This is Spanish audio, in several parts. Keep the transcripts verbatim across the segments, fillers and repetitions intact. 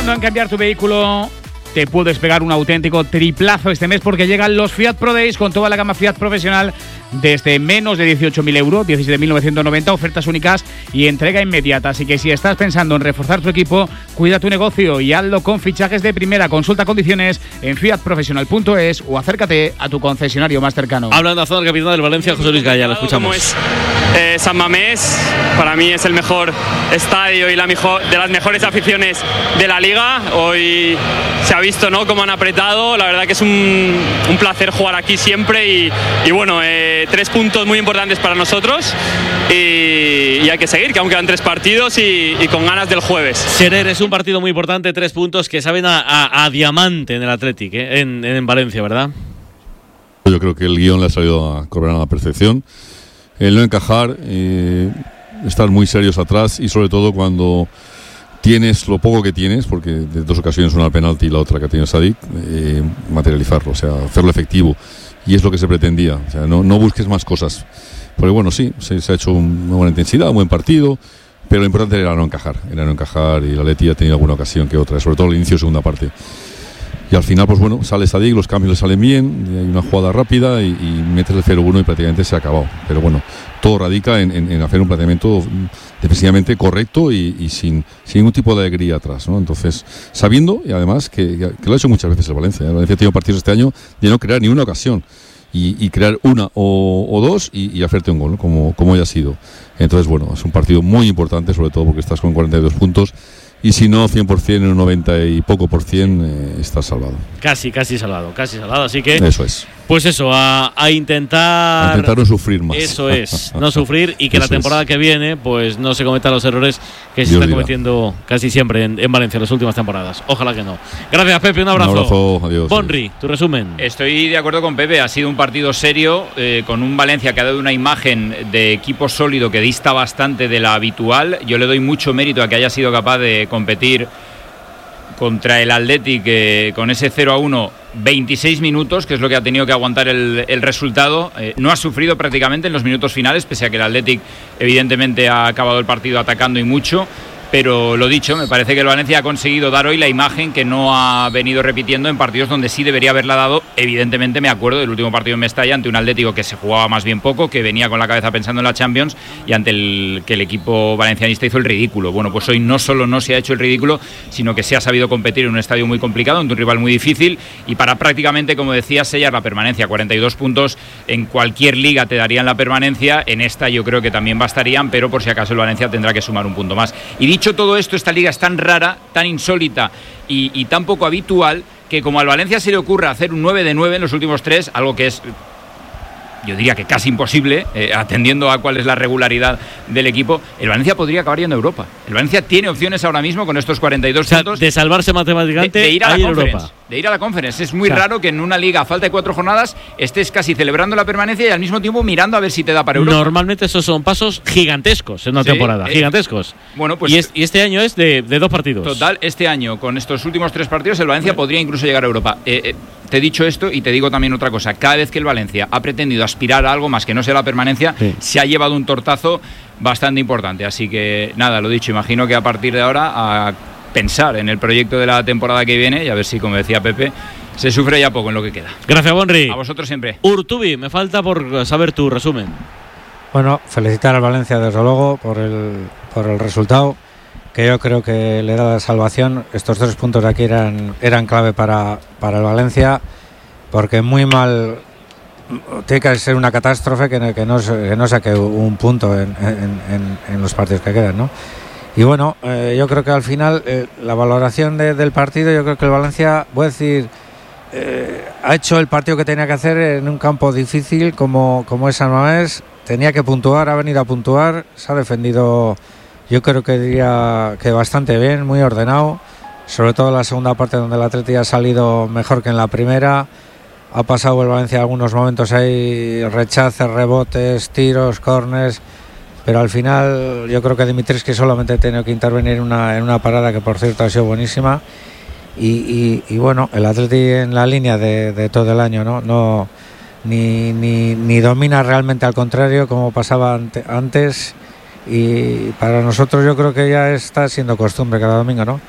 pensando en cambiar tu vehículo, te puedes pegar un auténtico triplazo este mes porque llegan los Fiat Pro Days con toda la gama Fiat profesional desde menos de dieciocho mil euros, diecisiete mil novecientos noventa, ofertas únicas y entrega inmediata. Así que si estás pensando en reforzar tu equipo, cuida tu negocio y hazlo con fichajes de primera. Consulta condiciones en fiat profesional punto es o acércate a tu concesionario más cercano. Habla en la zona del capitán del Valencia, José Luis Gaya, lo escuchamos. Como es eh, San Mamés, para mí es el mejor estadio y la mejor, de las mejores aficiones de la Liga. Hoy se ha visto, ¿no?, cómo han apretado. La verdad que es un, un placer jugar aquí siempre y, y bueno, eh, tres puntos muy importantes para nosotros y, y hay que seguir, que aún quedan tres partidos y, y con ganas del jueves. Serer, es un partido muy importante, tres puntos que saben a, a, a diamante en el Athletic, ¿eh? en, en Valencia, ¿verdad? Yo creo que el guión le ha salido a cobrar a la perfección. El no encajar, eh, estar muy serios atrás y sobre todo cuando tienes lo poco que tienes, porque de dos ocasiones, una al penalti y la otra que ha tenido Sadik, eh, materializarlo, o sea, hacerlo efectivo. Y es lo que se pretendía, o sea, no, no busques más cosas. Porque bueno, sí, se, se ha hecho una buena intensidad, un buen partido, pero lo importante era no encajar, era no encajar y el Atleti ha tenido alguna ocasión que otra, sobre todo el inicio de segunda parte. Y al final, pues bueno, sale Sadik, los cambios le salen bien, hay una jugada rápida y, y metes el cero uno y prácticamente se ha acabado. Pero bueno, todo radica en, en, en hacer un planteamiento defensivamente correcto y, y sin, sin ningún tipo de alegría atrás, ¿no? Entonces, sabiendo, y además, que, que lo ha hecho muchas veces el Valencia, ¿eh? El Valencia ha tenido partidos este año de no crear ni una ocasión y, y crear una o, o dos y, y hacerte un gol, ¿no?, como, como haya sido. Entonces, bueno, es un partido muy importante, sobre todo porque estás con cuarenta y dos puntos. Y si no, cien por ciento en un noventa y poco por cien, eh, estás salvado. Casi, casi salvado, casi salvado. Así que, eso es. Pues eso, a, a intentar... A intentar no sufrir más. Eso es, no sufrir y que Eso la temporada es. que viene pues no se cometan los errores que se Dios están dirá. cometiendo casi siempre en, en Valencia en las últimas temporadas. Ojalá que no. Gracias, Pepe, un abrazo. Un abrazo, adiós. Bonri, tu resumen. Estoy de acuerdo con Pepe, ha sido un partido serio, eh, con un Valencia que ha dado una imagen de equipo sólido que dista bastante de la habitual. Yo le doy mucho mérito a que haya sido capaz de competir contra el Athletic eh, con ese cero a uno veintiséis minutos, que es lo que ha tenido que aguantar el, el resultado. Eh, no ha sufrido prácticamente en los minutos finales, pese a que el Athletic evidentemente ha acabado el partido atacando y mucho. Pero lo dicho, me parece que el Valencia ha conseguido dar hoy la imagen que no ha venido repitiendo en partidos donde sí debería haberla dado. Evidentemente me acuerdo del último partido en Mestalla ante un Atlético que se jugaba más bien poco, que venía con la cabeza pensando en la Champions y ante el que el equipo valencianista hizo el ridículo. Bueno, pues hoy no solo no se ha hecho el ridículo, sino que se ha sabido competir en un estadio muy complicado, ante un rival muy difícil y para prácticamente, como decía, sellar la permanencia. cuarenta y dos puntos en cualquier liga te darían la permanencia, en esta yo creo que también bastarían, pero por si acaso el Valencia tendrá que sumar un punto más. Y dicho todo esto, esta liga es tan rara, tan insólita y, y tan poco habitual que como al Valencia se le ocurra hacer un nueve de nueve en los últimos tres, algo que es, yo diría que casi imposible, eh, atendiendo a cuál es la regularidad del equipo, el Valencia podría acabar yendo a Europa. El Valencia tiene opciones ahora mismo con estos cuarenta y dos O sea, puntos de salvarse matemáticamente de, de ir a a la ir Conference. Europa. De ir a la Conference. Es muy O sea, raro que en una liga a falta de cuatro jornadas estés casi celebrando la permanencia y al mismo tiempo mirando a ver si te da para Europa. Normalmente esos son pasos gigantescos en una Sí, temporada, eh, gigantescos. Bueno, pues y, es, y este año es de, de dos partidos. Total, este año, con estos últimos tres partidos, el Valencia podría incluso llegar a Europa. Eh, eh, te he dicho esto y te digo también otra cosa. Cada vez que el Valencia ha pretendido aspirar a algo más que no sea la permanencia, Sí. se ha llevado un tortazo bastante importante. Así que, nada, lo dicho, imagino que a partir de ahora a pensar en el proyecto de la temporada que viene y a ver si, como decía Pepe, se sufre ya poco en lo que queda. Gracias, Bonri. A vosotros siempre. Urtubi, me falta por saber tu resumen. Bueno, felicitar al Valencia desde luego por el, por el resultado, que yo creo que le da la salvación. Estos tres puntos de aquí eran, eran clave para, para el Valencia, porque muy mal, tiene que ser una catástrofe que, que, no, que no saque un punto en, en, en, en los partidos que quedan, ¿no? Y bueno, eh, yo creo que al final eh, la valoración de, del partido, yo creo que el Valencia, voy a decir, eh, ha hecho el partido que tenía que hacer en un campo difícil como, como es San Mamés. Tenía que puntuar, ha venido a puntuar, se ha defendido, yo creo que diría que bastante bien, muy ordenado, sobre todo en la segunda parte donde el Atleti ha salido mejor que en la primera. Ha pasado el Valencia algunos momentos ahí, rechaces, rebotes, tiros, córners, pero al final yo creo que Dimitrisky solamente ha tenido que intervenir en una, en una parada que por cierto ha sido buenísima y, y, y bueno, el Atleti en la línea de, de todo el año, no, no ni, ni, ni domina realmente, al contrario, como pasaba ante, antes, y para nosotros yo creo que ya está siendo costumbre cada domingo, ¿no?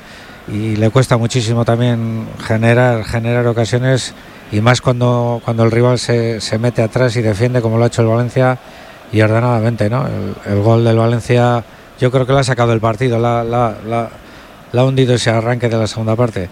y le cuesta muchísimo también generar, generar ocasiones, y más cuando, cuando el rival se, se mete atrás y defiende como lo ha hecho el Valencia, y ordenadamente, ¿no? El, el gol del Valencia yo creo que le ha sacado el partido, la, la, la, la ha hundido ese arranque de la segunda parte.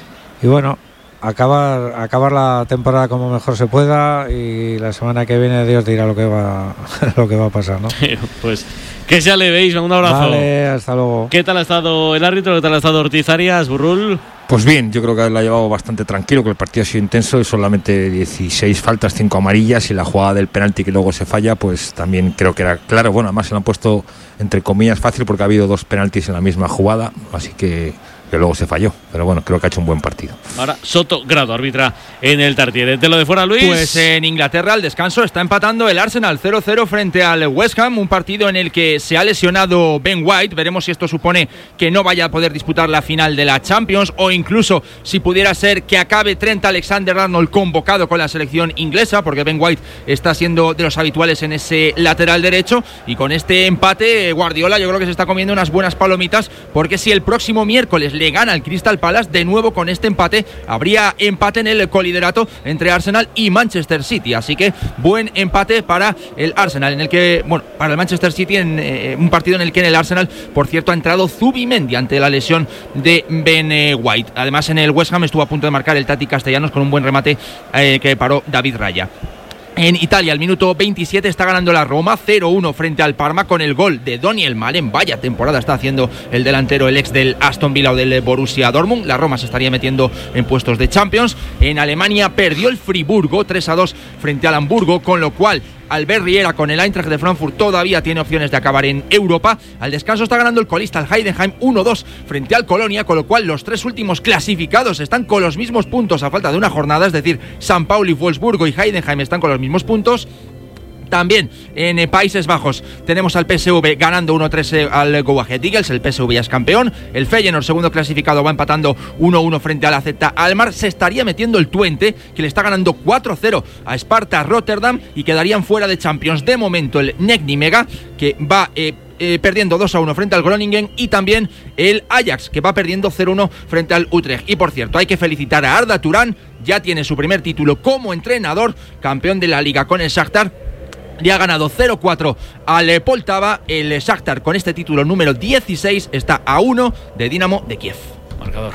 Y bueno, acabar acabar la temporada como mejor se pueda, y la semana que viene Dios dirá lo que va lo que va a pasar, ¿no? Pues que ya le veis, un abrazo. Vale, hasta luego. ¿Qué tal ha estado el árbitro? ¿Qué tal ha estado Ortiz Arias, Burrul? Pues bien, yo creo que lo ha llevado bastante tranquilo, que el partido ha sido intenso y solamente dieciséis faltas, cinco amarillas, y la jugada del penalti que luego se falla, pues también creo que era claro. Bueno, además se lo han puesto entre comillas fácil porque ha habido dos penaltis en la misma jugada, así que, que luego se falló. Pero bueno, creo que ha hecho un buen partido. Ahora Soto Grado arbitra en el Tartiere. ¿De lo de fuera, Luis? Pues en Inglaterra al descanso está empatando el Arsenal cero cero frente al West Ham, un partido en el que se ha lesionado Ben White. Veremos si esto supone que no vaya a poder disputar la final de la Champions, o incluso si pudiera ser que acabe Trent Alexander-Arnold convocado con la selección inglesa, porque Ben White está siendo de los habituales en ese lateral derecho. Y con este empate, Guardiola yo creo que se está comiendo unas buenas palomitas, porque si el próximo miércoles le gana al Crystal Palace, de nuevo con este empate habría empate en el coliderato entre Arsenal y Manchester City. Así que buen empate para el Arsenal, en el que, bueno, para el Manchester City, en eh, un partido en el que en el Arsenal, por cierto, ha entrado Zubimendi ante la lesión de Ben eh, White. Además, en el West Ham estuvo a punto de marcar el Tati Castellanos con un buen remate eh, que paró David Raya. En Italia, al minuto veintisiete, está ganando la Roma cero uno frente al Parma, con el gol de Daniel Malen. Vaya temporada está haciendo el delantero, el ex del Aston Villa o del Borussia Dortmund. La Roma se estaría metiendo en puestos de Champions. En Alemania perdió el Friburgo tres a dos frente al Hamburgo, con lo cual Albert Riera con el Eintracht de Frankfurt todavía tiene opciones de acabar en Europa. Al descanso está ganando el colista, el Heidenheim, uno dos frente al Colonia, con lo cual los tres últimos clasificados están con los mismos puntos a falta de una jornada, es decir, San Pauli, Wolfsburgo y Heidenheim están con los mismos puntos. También en eh, Países Bajos tenemos al P S V ganando uno tres eh, al Go Ahead Eagles. El P S V ya es campeón. El Feyenoord, segundo clasificado, va empatando uno uno frente a la Z Almar. Se estaría metiendo el Twente, que le está ganando cuatro cero a Sparta Rotterdam, y quedarían fuera de Champions de momento el N E C Nimega, que va eh, Eh, perdiendo dos a uno frente al Groningen, y también el Ajax, que va perdiendo cero uno frente al Utrecht. Y por cierto, hay que felicitar a Arda Turán, ya tiene su primer título como entrenador, campeón de la Liga con el Shakhtar. Le ha ganado cero cuatro al Poltava. El Shakhtar, con este título número dieciséis, está a uno de Dinamo de Kiev. Marcador.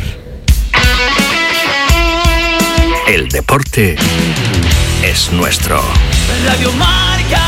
El deporte es nuestro. Radio Marca.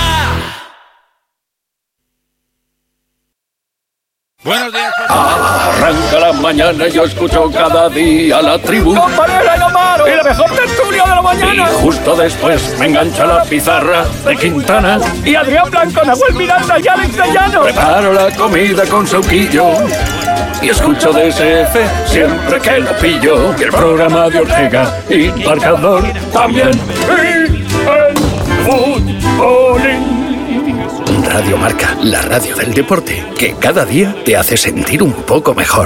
Buenos días. Arranca la mañana y yo escucho cada día la tribu. ¡Compañera Amaro! ¡Y la mejor tertulia de la mañana! Y justo después me engancha la pizarra de Quintana. Y Adrián Blanco, Nahuel Miranda y Alex de Llano. Preparo la comida con sauquillo y escucho D S F siempre que lo pillo. Y el programa de Ortega y Marcador también. Y el fútbolín. Radio Marca, la radio del deporte, que cada día te hace sentir un poco mejor.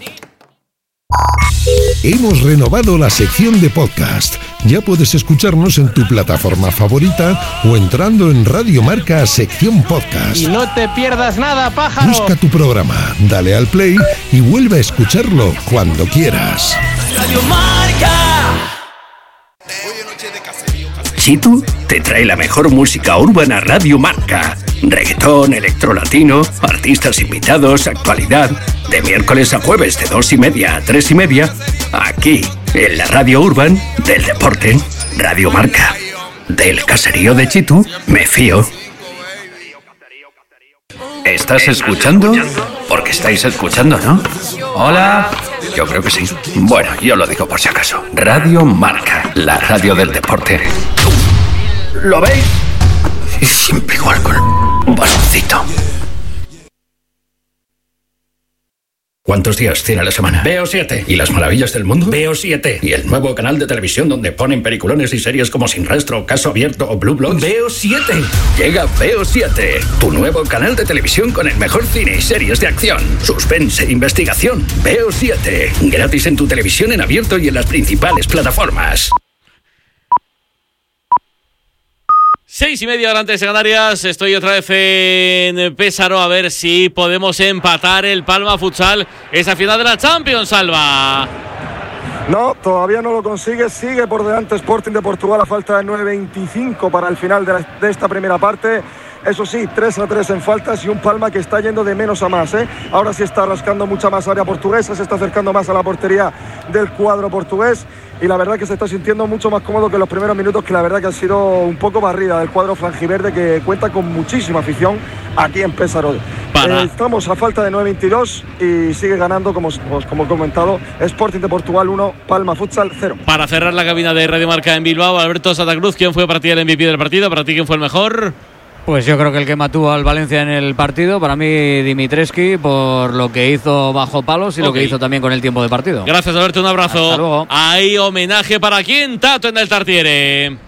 Hemos renovado la sección de podcast. Ya puedes escucharnos en tu plataforma favorita o entrando en Radio Marca sección podcast. Y no te pierdas nada, pájaro. Busca tu programa, dale al play y vuelve a escucharlo cuando quieras. Radio Marca. Chitu te trae la mejor música urbana Radio Marca. Reggaetón, electrolatino, artistas invitados, actualidad. De miércoles a jueves de dos y media a tres y media. Aquí, en la Radio Urban del deporte. Radio Marca. Del caserío de Chitu, me fío. ¿Estás escuchando? Porque estáis escuchando, ¿no? Hola. Yo creo que sí. Bueno, yo lo digo por si acaso. Radio Marca, la radio del deporte. ¿Lo veis? Es siempre igual con un bastoncito. ¿Cuántos días tiene la semana? Veo siete. ¿Y las maravillas del mundo? Veo siete. ¿Y el nuevo canal de televisión donde ponen peliculones y series como Sin Rastro, Caso Abierto o Blue Bloods? Veo siete. Llega Veo siete, tu nuevo canal de televisión con el mejor cine y series de acción, suspense e investigación. Veo siete. Gratis en tu televisión en abierto y en las principales plataformas. Seis y media delante de Canarias. Estoy otra vez en Pésaro a ver si podemos empatar el Palma Futsal esa final de la Champions, Alba. No, todavía no lo consigue. Sigue por delante Sporting de Portugal a falta de nueve veinticinco para el final de, la, de esta primera parte. Eso sí, tres a tres en faltas y un Palma que está yendo de menos a más, ¿eh? Ahora sí está rascando mucha más área portuguesa, se está acercando más a la portería del cuadro portugués y la verdad que se está sintiendo mucho más cómodo que en los primeros minutos, que la verdad que ha sido un poco barrida del cuadro franjiverde, que cuenta con muchísima afición aquí en Pésaro. Eh, estamos a falta de nueve veintidós y sigue ganando, como, como he comentado, Sporting de Portugal uno, Palma Futsal cero. Para cerrar la cabina de Radio Marca en Bilbao, Alberto Santa Cruz, ¿quién fue para ti el M V P del partido? ¿Para ti quién fue el mejor? Pues yo creo que el que mató al Valencia en el partido, para mí Dimitrescu, por lo que hizo bajo palos y okay. lo que hizo también con el tiempo de partido. Gracias, Alberto, un abrazo. Hasta luego. Hay homenaje para quién, Tato, en el Tartiere.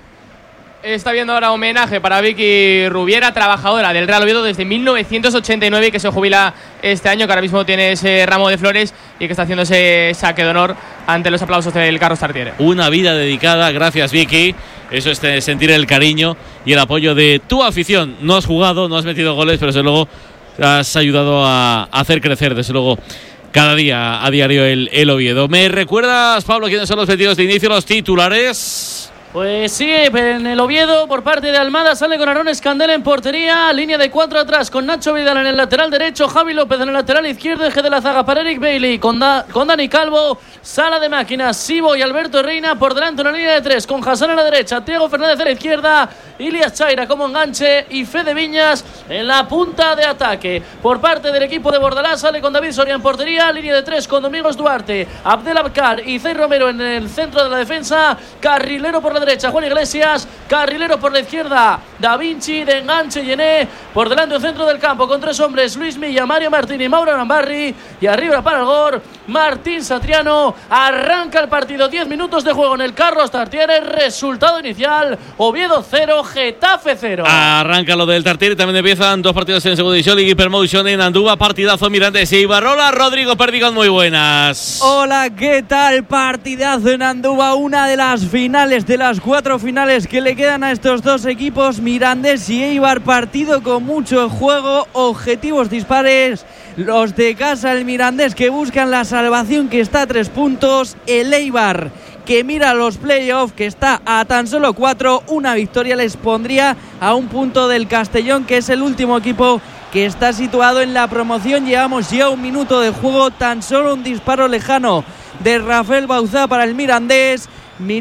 Está viendo ahora homenaje para Vicky Rubiera, trabajadora del Real Oviedo desde mil novecientos ochenta y nueve, que se jubila este año, que ahora mismo tiene ese ramo de flores y que está haciendo ese saque de honor ante los aplausos del Carlos Tartiere. Una vida dedicada, gracias Vicky. Eso es sentir el cariño y el apoyo de tu afición. No has jugado, no has metido goles, pero desde luego has ayudado a hacer crecer, desde luego, cada día, a diario, el, el Oviedo. ¿Me recuerdas, Pablo, quiénes son los metidos de inicio, los titulares? Pues sí, en el Oviedo, por parte de Almada, sale con Aarón Escandel en portería, línea de cuatro atrás, con Nacho Vidal en el lateral derecho, Javi López en el lateral izquierdo, eje de la zaga para Eric Bailey, con, da, con Dani Calvo, sala de máquinas, Sibo y Alberto Reina, por delante una línea de tres, con Hassan a la derecha, Thiago Fernández a la izquierda, Ilias Chaira como enganche y Fede Viñas en la punta de ataque. Por parte del equipo de Bordalás, sale con David Soria en portería, línea de tres con Domingos Duarte, Abdel Abkar y Zey Romero en el centro de la defensa, carrilero por la derecha Juan Iglesias, carrilero por la izquierda Da Vinci, de enganche Yené, por delante el centro del campo con tres hombres, Luis Milla, Mario Martín y Mauro Arambarri, y arriba para el gol Martín Satriano. Arranca el partido, diez minutos de juego en el Carlos Tartiere, resultado inicial Oviedo cero, Getafe cero. Arranca lo del Tartiere, también empiezan dos partidos en segunda división, Liga Hypermotion en Andúba, partidazo Mirandes y Ibarrola. Rodrigo Perdigón, muy buenas. Hola, ¿qué tal? Partidazo en Andúba, una de las finales, de las cuatro finales que le quedan a estos dos equipos, Mirandés y Eibar, partido con mucho juego, objetivos dispares, los de casa, el Mirandés que buscan la salvación, que está a tres puntos, el Eibar que mira los playoffs, que está a tan solo cuatro, una victoria les pondría a un punto del Castellón, que es el último equipo que está situado en la promoción. Llevamos ya un minuto de juego, tan solo un disparo lejano de Rafael Bauzá para el Mirandés.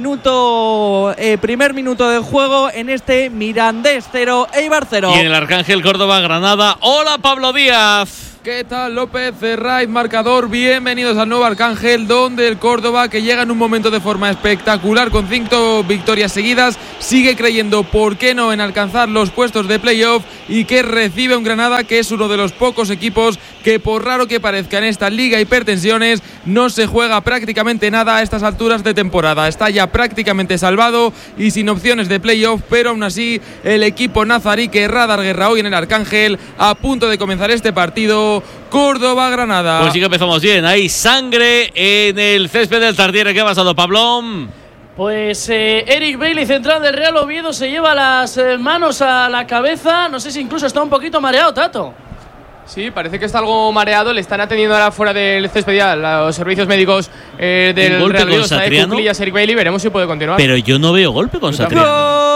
Minuto, eh, primer minuto de juego en este Mirandés cero, Eibar cero. Y en el Arcángel Córdoba Granada, hola Pablo Díaz. ¿Qué tal, López? Cerraiz, marcador. Bienvenidos al nuevo Arcángel, donde el Córdoba, que llega en un momento de forma espectacular con cinco victorias seguidas, sigue creyendo, ¿por qué no?, en alcanzar los puestos de playoff, y que recibe un Granada que es uno de los pocos equipos que, por raro que parezca en esta Liga Hipertensiones, no se juega prácticamente nada a estas alturas de temporada. Está ya prácticamente salvado y sin opciones de playoff, pero aún así el equipo nazarí, que Radar Guerra hoy en el Arcángel, a punto de comenzar este partido. Córdoba-Granada. Pues sí que empezamos bien. Hay sangre en el césped del Tartiere. ¿Qué ha pasado, Pablo? Pues eh, Eric Bailey, central del Real Oviedo, se lleva las eh, manos a la cabeza. No sé si incluso está un poquito mareado, Tato. Sí, parece que está algo mareado. Le están atendiendo ahora fuera del césped ya los servicios médicos eh, del Real Oviedo. Está de cuclillas Eric Bailey. Veremos si puede continuar. Pero yo no veo golpe con Satriano.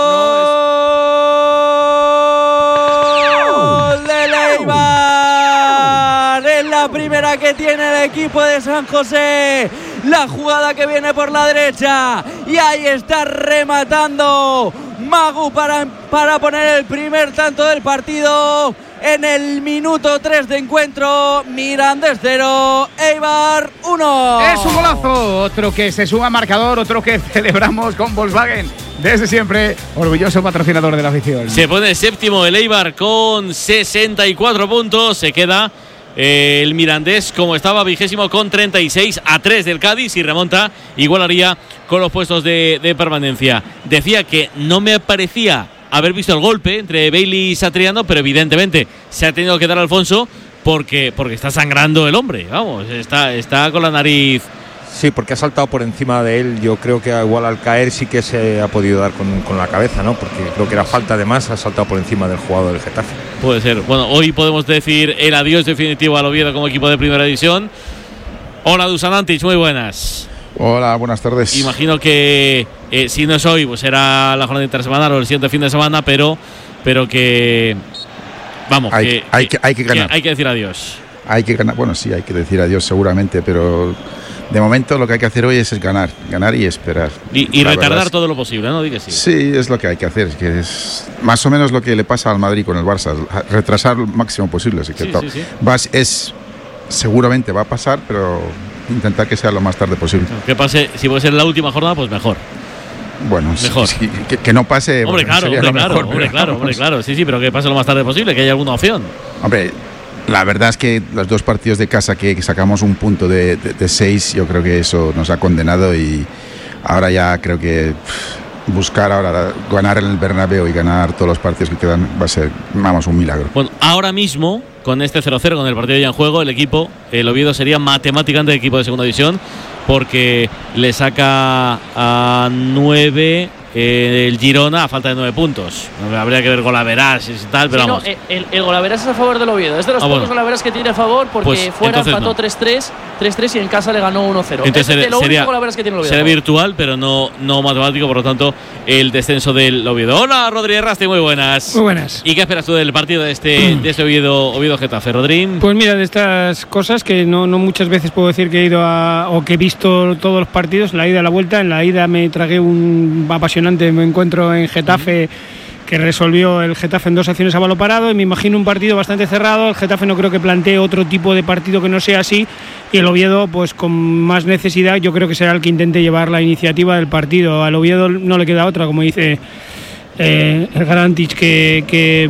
La primera que tiene el equipo de San José, la jugada que viene por la derecha, y ahí está rematando Magu para, para poner el primer tanto del partido en el minuto tres de encuentro. Mirandés cero, Eibar uno. Es un golazo, otro que se suma marcador, otro que celebramos con Volkswagen. Desde siempre, orgulloso patrocinador de la afición. Se pone séptimo el Eibar con sesenta y cuatro puntos, se queda el Mirandés como estaba vigésimo con treinta y seis, a tres del Cádiz, y remonta, igualaría con los puestos de, de permanencia. Decía que no me parecía haber visto el golpe entre Bailey y Satriano, pero evidentemente se ha tenido que dar Alfonso porque, porque está sangrando el hombre, vamos, está, está con la nariz Sí, porque ha saltado por encima de él. Yo creo que igual al caer sí que se ha podido dar con, con la cabeza, ¿no? Porque creo que era falta de más, ha saltado por encima del jugador del Getafe. Puede ser. Bueno, hoy podemos decir el adiós definitivo al Oviedo como equipo de primera división. Hola, Dusan Antic, muy buenas. Hola, buenas tardes. Imagino que eh, si no es hoy, pues será la jornada intersemanal o el siguiente fin de semana, pero, pero que vamos, hay que, hay que, hay que ganar. Que hay que decir adiós. Hay que ganar. Bueno, sí, hay que decir adiós seguramente, pero de momento lo que hay que hacer hoy es ganar, ganar y esperar. Y, y retardar es, todo lo posible, ¿no? Diga sí. Sí, es lo que hay que hacer, que es más o menos lo que le pasa al Madrid con el Barça, retrasar lo máximo posible. Así que sí, to- sí, sí. Vas, es seguramente va a pasar, pero intentar que sea lo más tarde posible. Que pase, si puede ser la última jornada, pues mejor. Bueno, mejor. Sí, que, que no pase. Hombre, bueno, claro, sería hombre, lo claro, mejor, hombre, pero claro, hombre, claro. Sí, sí, pero que pase lo más tarde posible, que haya alguna opción. Hombre, la verdad es que los dos partidos de casa que sacamos un punto de, de, de seis, yo creo que eso nos ha condenado y ahora ya creo que pff, buscar ahora ganar en el Bernabéu y ganar todos los partidos que quedan va a ser, vamos, un milagro. Bueno, ahora mismo, con este cero cero, con el partido ya en juego, el equipo, el Oviedo sería matemáticamente equipo de segunda división porque le saca a nueve eh, el Girona a falta de nueve puntos. Habría que ver golaveras y tal, pero sí, vamos. No, el, el golaveras es a favor del Oviedo. Es de los ah, pocos bueno. golaveras que tiene a favor porque Pues, fuera empató no. tres tres, tres tres y en casa le ganó uno cero. Entonces es de los sería, únicos golaveras que tiene el Oviedo. sería virtual, pero no, no matemático, por lo tanto, el descenso del Oviedo. Hola, Rodríguez Rasti, muy buenas. Muy buenas. ¿Y qué esperas tú del partido de este, de este Oviedo, Oviedo Getafe, Rodríguez? Pues mira, de estas cosas que no, no muchas veces puedo decir que he ido a, o que he visto todos los partidos, la ida y la vuelta. En la ida me tragué un apasionante encuentro en Getafe que resolvió el Getafe en dos acciones a balón parado y me imagino un partido bastante cerrado. El Getafe no creo que plantee otro tipo de partido que no sea así y el Oviedo pues con más necesidad yo creo que será el que intente llevar la iniciativa del partido. Al Oviedo no le queda otra, como dice eh, el Garantic, que, que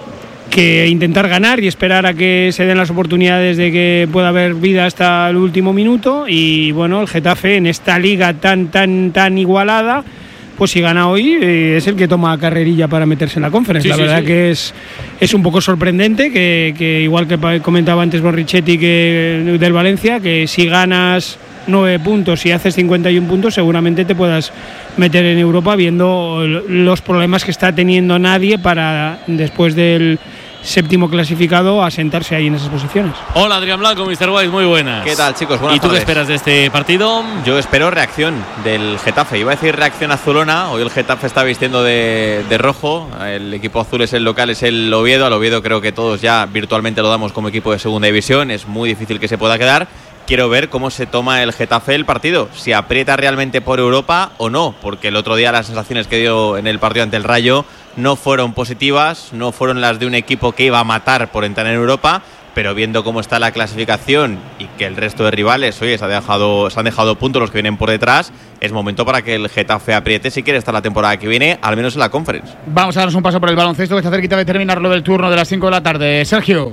que intentar ganar y esperar a que se den las oportunidades de que pueda haber vida hasta el último minuto. Y bueno, el Getafe en esta liga tan tan tan igualada, pues si gana hoy eh, es el que toma carrerilla para meterse en la Conference. Sí, la sí, verdad sí. que es, es un poco sorprendente que, que igual que comentaba antes Borrichetti que del Valencia, que si ganas nueve puntos y haces cincuenta y un puntos seguramente te puedas meter en Europa, viendo los problemas que está teniendo nadie para después del séptimo clasificado a sentarse ahí en esas posiciones. Hola, Adrián Blanco, mister White, muy buenas. ¿Qué tal, chicos? Buenas ¿Y tú tardes. qué esperas de este partido? Yo espero reacción del Getafe. Iba a decir reacción azulona. Hoy el Getafe está vistiendo de, de rojo. El equipo azul es el local, es el Oviedo. Al Oviedo creo que todos ya virtualmente lo damos como equipo de segunda división. Es muy difícil que se pueda quedar. Quiero ver cómo se toma el Getafe el partido, si aprieta realmente por Europa o no, porque el otro día las sensaciones que dio en el partido ante el Rayo no fueron positivas, no fueron las de un equipo que iba a matar por entrar en Europa, pero viendo cómo está la clasificación y que el resto de rivales, oye, se, ha dejado, se han dejado puntos los que vienen por detrás, es momento para que el Getafe apriete si quiere estar la temporada que viene, al menos en la Conference. Vamos a darnos un paso por el baloncesto que está cerquita de terminar lo del turno de las cinco de la tarde. Sergio.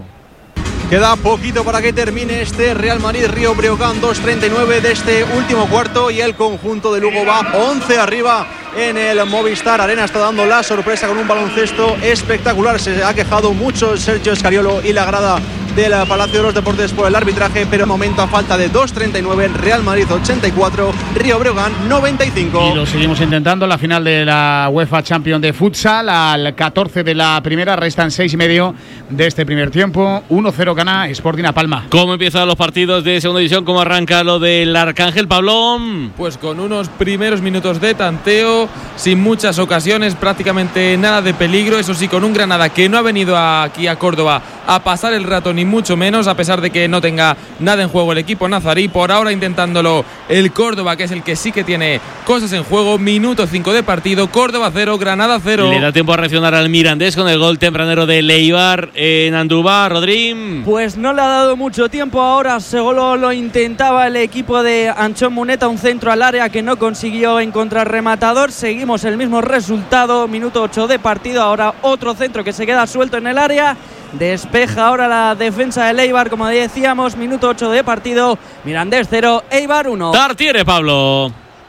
Queda poquito para que termine este Real Madrid Río Breogán, dos treinta y nueve de este último cuarto y el conjunto de Lugo va once arriba en el Movistar Arena. Está dando la sorpresa con un baloncesto espectacular. Se ha quejado mucho Sergio Scariolo y la grada del Palacio de los Deportes por el arbitraje, pero de momento a falta de dos treinta y nueve, Real Madrid ochenta y cuatro, Río Breogán noventa y cinco. Y lo seguimos intentando, la final de la UEFA Champions de Futsal, al catorce de la primera, restan seis y medio de este primer tiempo, uno cero gana Sporting a Palma. ¿Cómo empiezan los partidos de segunda división? ¿Cómo arranca lo del Arcángel, Pablón? Pues con unos primeros minutos de tanteo, sin muchas ocasiones, prácticamente nada de peligro, eso sí, con un Granada que no ha venido aquí a Córdoba a pasar el rato ni mucho menos, a pesar de que no tenga nada en juego el equipo nazarí. Por ahora intentándolo el Córdoba, que es el que sí que tiene cosas en juego. Minuto cinco de partido, Córdoba cero, Granada cero. Le da tiempo a reaccionar al Mirandés con el gol tempranero de Leibar en Andúba, Rodrín. Pues no le ha dado mucho tiempo. Ahora solo lo intentaba el equipo de Anchón Muneta, un centro al área que no consiguió encontrar rematador. Seguimos el mismo resultado, minuto ocho de partido. Ahora otro centro que se queda suelto en el área. Despeja ahora la defensa del Eibar, como decíamos, minuto ocho de partido, Mirandés cero, Eibar uno. Tartiere, Pablo.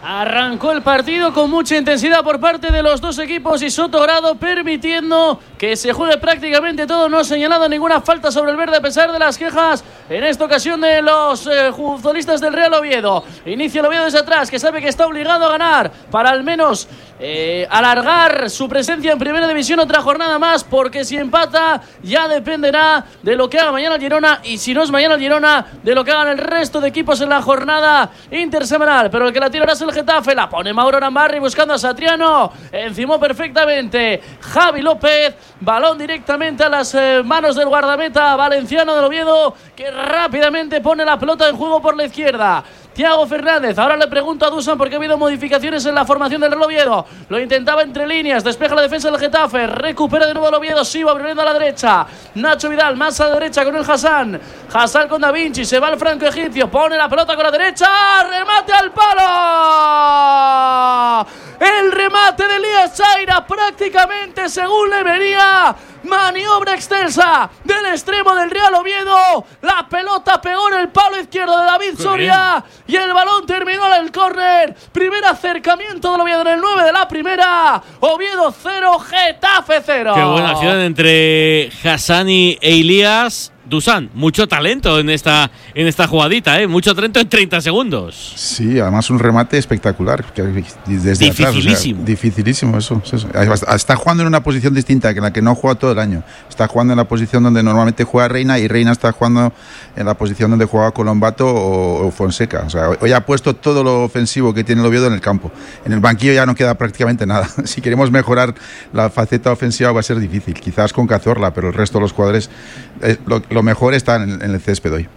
Arrancó el partido con mucha intensidad por parte de los dos equipos y Sotogrado permitiendo que se juegue prácticamente todo. No ha señalado ninguna falta sobre el verde a pesar de las quejas en esta ocasión de los eh, futbolistas del Real Oviedo. Inicia el Oviedo desde atrás, que sabe que está obligado a ganar para al menos eh, alargar su presencia en Primera División otra jornada más, porque si empata ya dependerá de lo que haga mañana el Girona, y si no es mañana el Girona, de lo que hagan el resto de equipos en la jornada intersemanal. Pero el que la tira ahora es el Getafe, la pone Mauro Arambarri buscando a Satriano, encimó perfectamente Javi López, balón directamente a las eh, manos del guardameta valenciano del Oviedo, que rápidamente pone la pelota en juego por la izquierda. Thiago Fernández, ahora le pregunto a Dusan porque ha habido modificaciones en la formación del Real Oviedo. Lo intentaba entre líneas, despeja la defensa del Getafe, recupera de nuevo el Oviedo, sí va abriendo a la derecha. Nacho Vidal, más a la derecha con el Hassan. Hassan con Da Vinci, se va el franco egipcio, pone la pelota con la derecha, remate al palo. El remate de Elías Chaira prácticamente según le venía. Maniobra extensa del extremo del Real Oviedo. La pelota pegó en el palo izquierdo de David Soria y el balón terminó en el córner. Primer acercamiento del Oviedo en el nueve de la primera. Oviedo cero, Getafe cero. Qué buena acción entre Hassani e Elías. Dusan, mucho talento en esta en esta jugadita, ¿eh? Mucho talento en treinta segundos. Sí, además un remate espectacular. Desde dificilísimo. Atrás, o sea, dificilísimo, eso, eso. Está jugando en una posición distinta que en la que no juega todo el año. Está jugando en la posición donde normalmente juega Reina, y Reina está jugando en la posición donde juega Colombato o, o Fonseca. O sea, hoy ha puesto todo lo ofensivo que tiene el Oviedo en el campo. En el banquillo ya no queda prácticamente nada. Si queremos mejorar la faceta ofensiva va a ser difícil. Quizás con Cazorla, pero el resto de los jugadores... Eh, lo, lo mejor está en, en el césped hoy.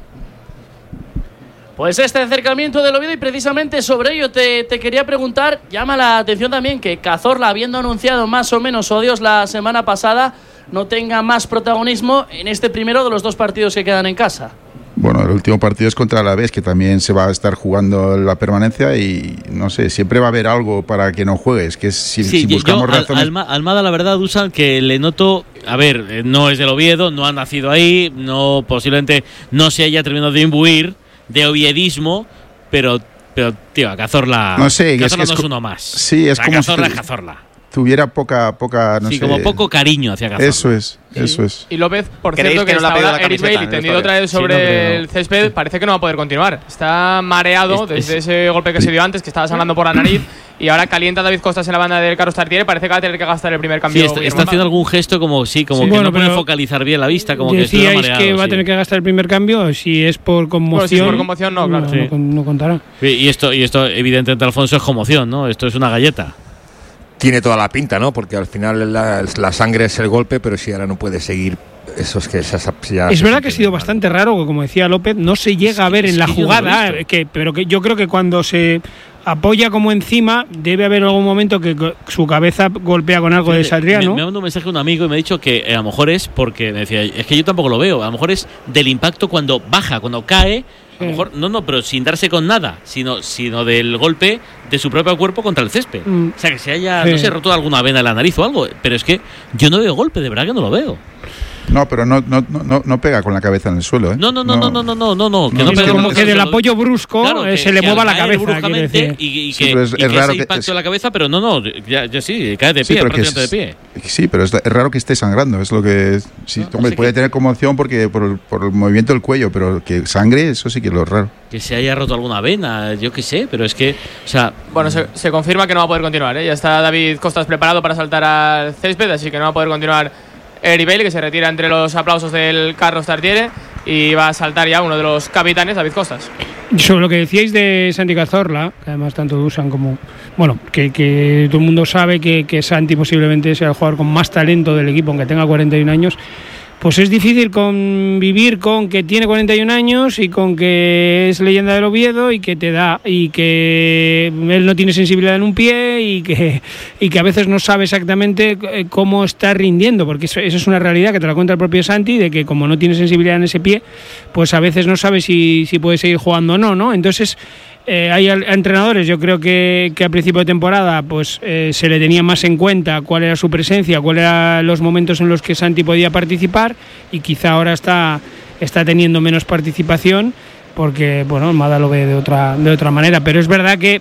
Pues este acercamiento del Oviedo, y precisamente sobre ello te, te quería preguntar. Llama la atención también que Cazorla, habiendo anunciado más o menos odios la semana pasada, no tenga más protagonismo en este primero de los dos partidos que quedan en casa. Bueno, el último partido es contra Alavés, que también se va a estar jugando la permanencia, y no sé, siempre va a haber algo para que no juegues, que es, si, sí, si buscamos yo, razones... Alma, Almada, la verdad, Dusan, que le noto, a ver, no es del Oviedo, no ha nacido ahí, no posiblemente no se haya terminado de imbuir de oviedismo, pero, pero tío, a Cazorla no, sé, Cazorla es que no es es uno más. Sí, es a como Cazorla si es Cazorla. Tuviera poca, poca, no sí, sé... como poco cariño hacia Cazorla. Eso es, sí. eso es. Y López, por ¿Creéis cierto, que, que no le ha pedido la Eric camiseta Bailey en tendido esta otra vez sobre Sí, no creo. el césped, parece que no va a poder continuar. Está mareado Es- desde es- ese golpe que se dio antes, que estaba sangrando por la nariz, y ahora calienta David Costas en la banda del Carlos Tartiere. Parece que va a tener que gastar el primer Sí, cambio. está, está Guillermo. haciendo algún gesto como sí, como Sí, que bueno, no puede pero focalizar bien la vista, como que estuviera Decíais mareado. que va a sí. tener que gastar el primer cambio. Si es por conmoción, Bueno, si es por conmoción, no, claro. no, Sí. no, no contará. Y esto, y esto evidentemente, Alfonso, es conmoción, ¿no? Esto es una galleta. Tiene toda la pinta, ¿no? Porque al final la, la sangre es el golpe, pero si ahora no puede seguir, eso es que ya, ya Es se verdad que ha siente sido mal. bastante raro, que como decía López, no se llega a ver es en la que yo no lo he jugada, visto. que, pero que yo creo que cuando se apoya como encima, debe haber algún momento que go- su cabeza golpea con algo de Me, Satriano. me mandó un mensaje un amigo y me ha dicho que eh, a lo mejor es porque, me decía, es que yo tampoco lo veo, a lo mejor es del impacto cuando baja, cuando cae, a lo mejor, no, no, pero sin darse con nada, sino, sino del golpe de su propio cuerpo contra el césped. Mm. O sea, que se haya, Sí. no sé, roto alguna vena en la nariz o algo, pero es que yo no veo golpe, de verdad que no lo veo. No, pero no, no, no, no pega con la cabeza en el suelo, ¿eh? No, no, no, no, no, no, no, no, no, que No, no, es pega como con que el del suelo. apoyo brusco Claro, eh, que- se le que mueva al la caer cabeza. quiero bruscamente decir. y, y Sí, que, pero es- y es que raro ese que- impacto es- en la cabeza, pero no, no, ya, ya sí, cae de Sí, pie, pero que prácticamente de es- pie. Sí, pero es, es raro que esté sangrando, es lo que... Sí, No, no hombre, sé puede qué- tener conmoción porque por el, por el movimiento del cuello, pero que sangre, eso sí que es lo raro. Que se haya roto alguna vena, yo qué sé, pero es que, o sea, Bueno, se, se confirma que no va a poder continuar, ¿eh? Ya está David Costas preparado para saltar al césped, así que no va a poder continuar Eric Bailey, que se retira entre los aplausos del Carlos Tartiere, y va a saltar ya uno de los capitanes, David Costas. Sobre lo que decíais de Santi Cazorla, que además tanto Dusan como... Bueno, que, que todo el mundo sabe que, que Santi posiblemente sea el jugador con más talento del equipo, aunque tenga cuarenta y un años. Pues es difícil convivir con que tiene cuarenta y un años y con que es leyenda del Oviedo y que te da, y que él no tiene sensibilidad en un pie y que, y que a veces no sabe exactamente eh, cómo está rindiendo, porque eso, eso es una realidad que te la cuenta el propio Santi, de que como no tiene sensibilidad en ese pie, pues a veces no sabe si, si puede seguir jugando o no, ¿no? Entonces... Eh, hay al- entrenadores, yo creo que, que a principio de temporada pues eh, se le tenía más en cuenta cuál era su presencia, cuáles eran los momentos en los que Santi podía participar, y quizá ahora está, está teniendo menos participación porque bueno, Almada lo ve de otra, de otra manera, pero es verdad que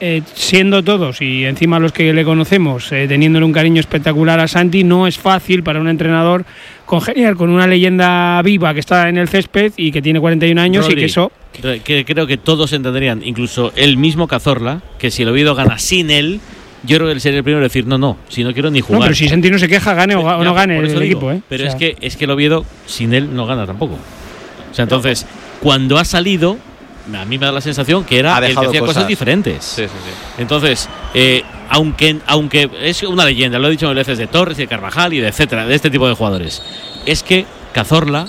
eh, siendo todos y encima los que le conocemos, eh, teniéndole un cariño espectacular a Santi, no es fácil para un entrenador congeniar con una leyenda viva que está en el césped y que tiene cuarenta y un años. Rodri, y que eso... Que creo que todos entenderían, incluso el mismo Cazorla, que si el Oviedo gana sin él, yo creo que él sería el primero en decir, no, no, si no quiero ni jugar. No, pero si Santi no se queja, gane o, o no gane el, el equipo. ¿eh? Pero o sea. es, que, es que el Oviedo sin él no gana tampoco. O sea, entonces, cuando ha salido, a mí me da la sensación que era el que hacía cosas, cosas diferentes. Sí, sí, sí. Entonces, eh, aunque, aunque es una leyenda, lo he dicho mil veces, de Torres y de Carvajal y de etcétera, de este tipo de jugadores, es que Cazorla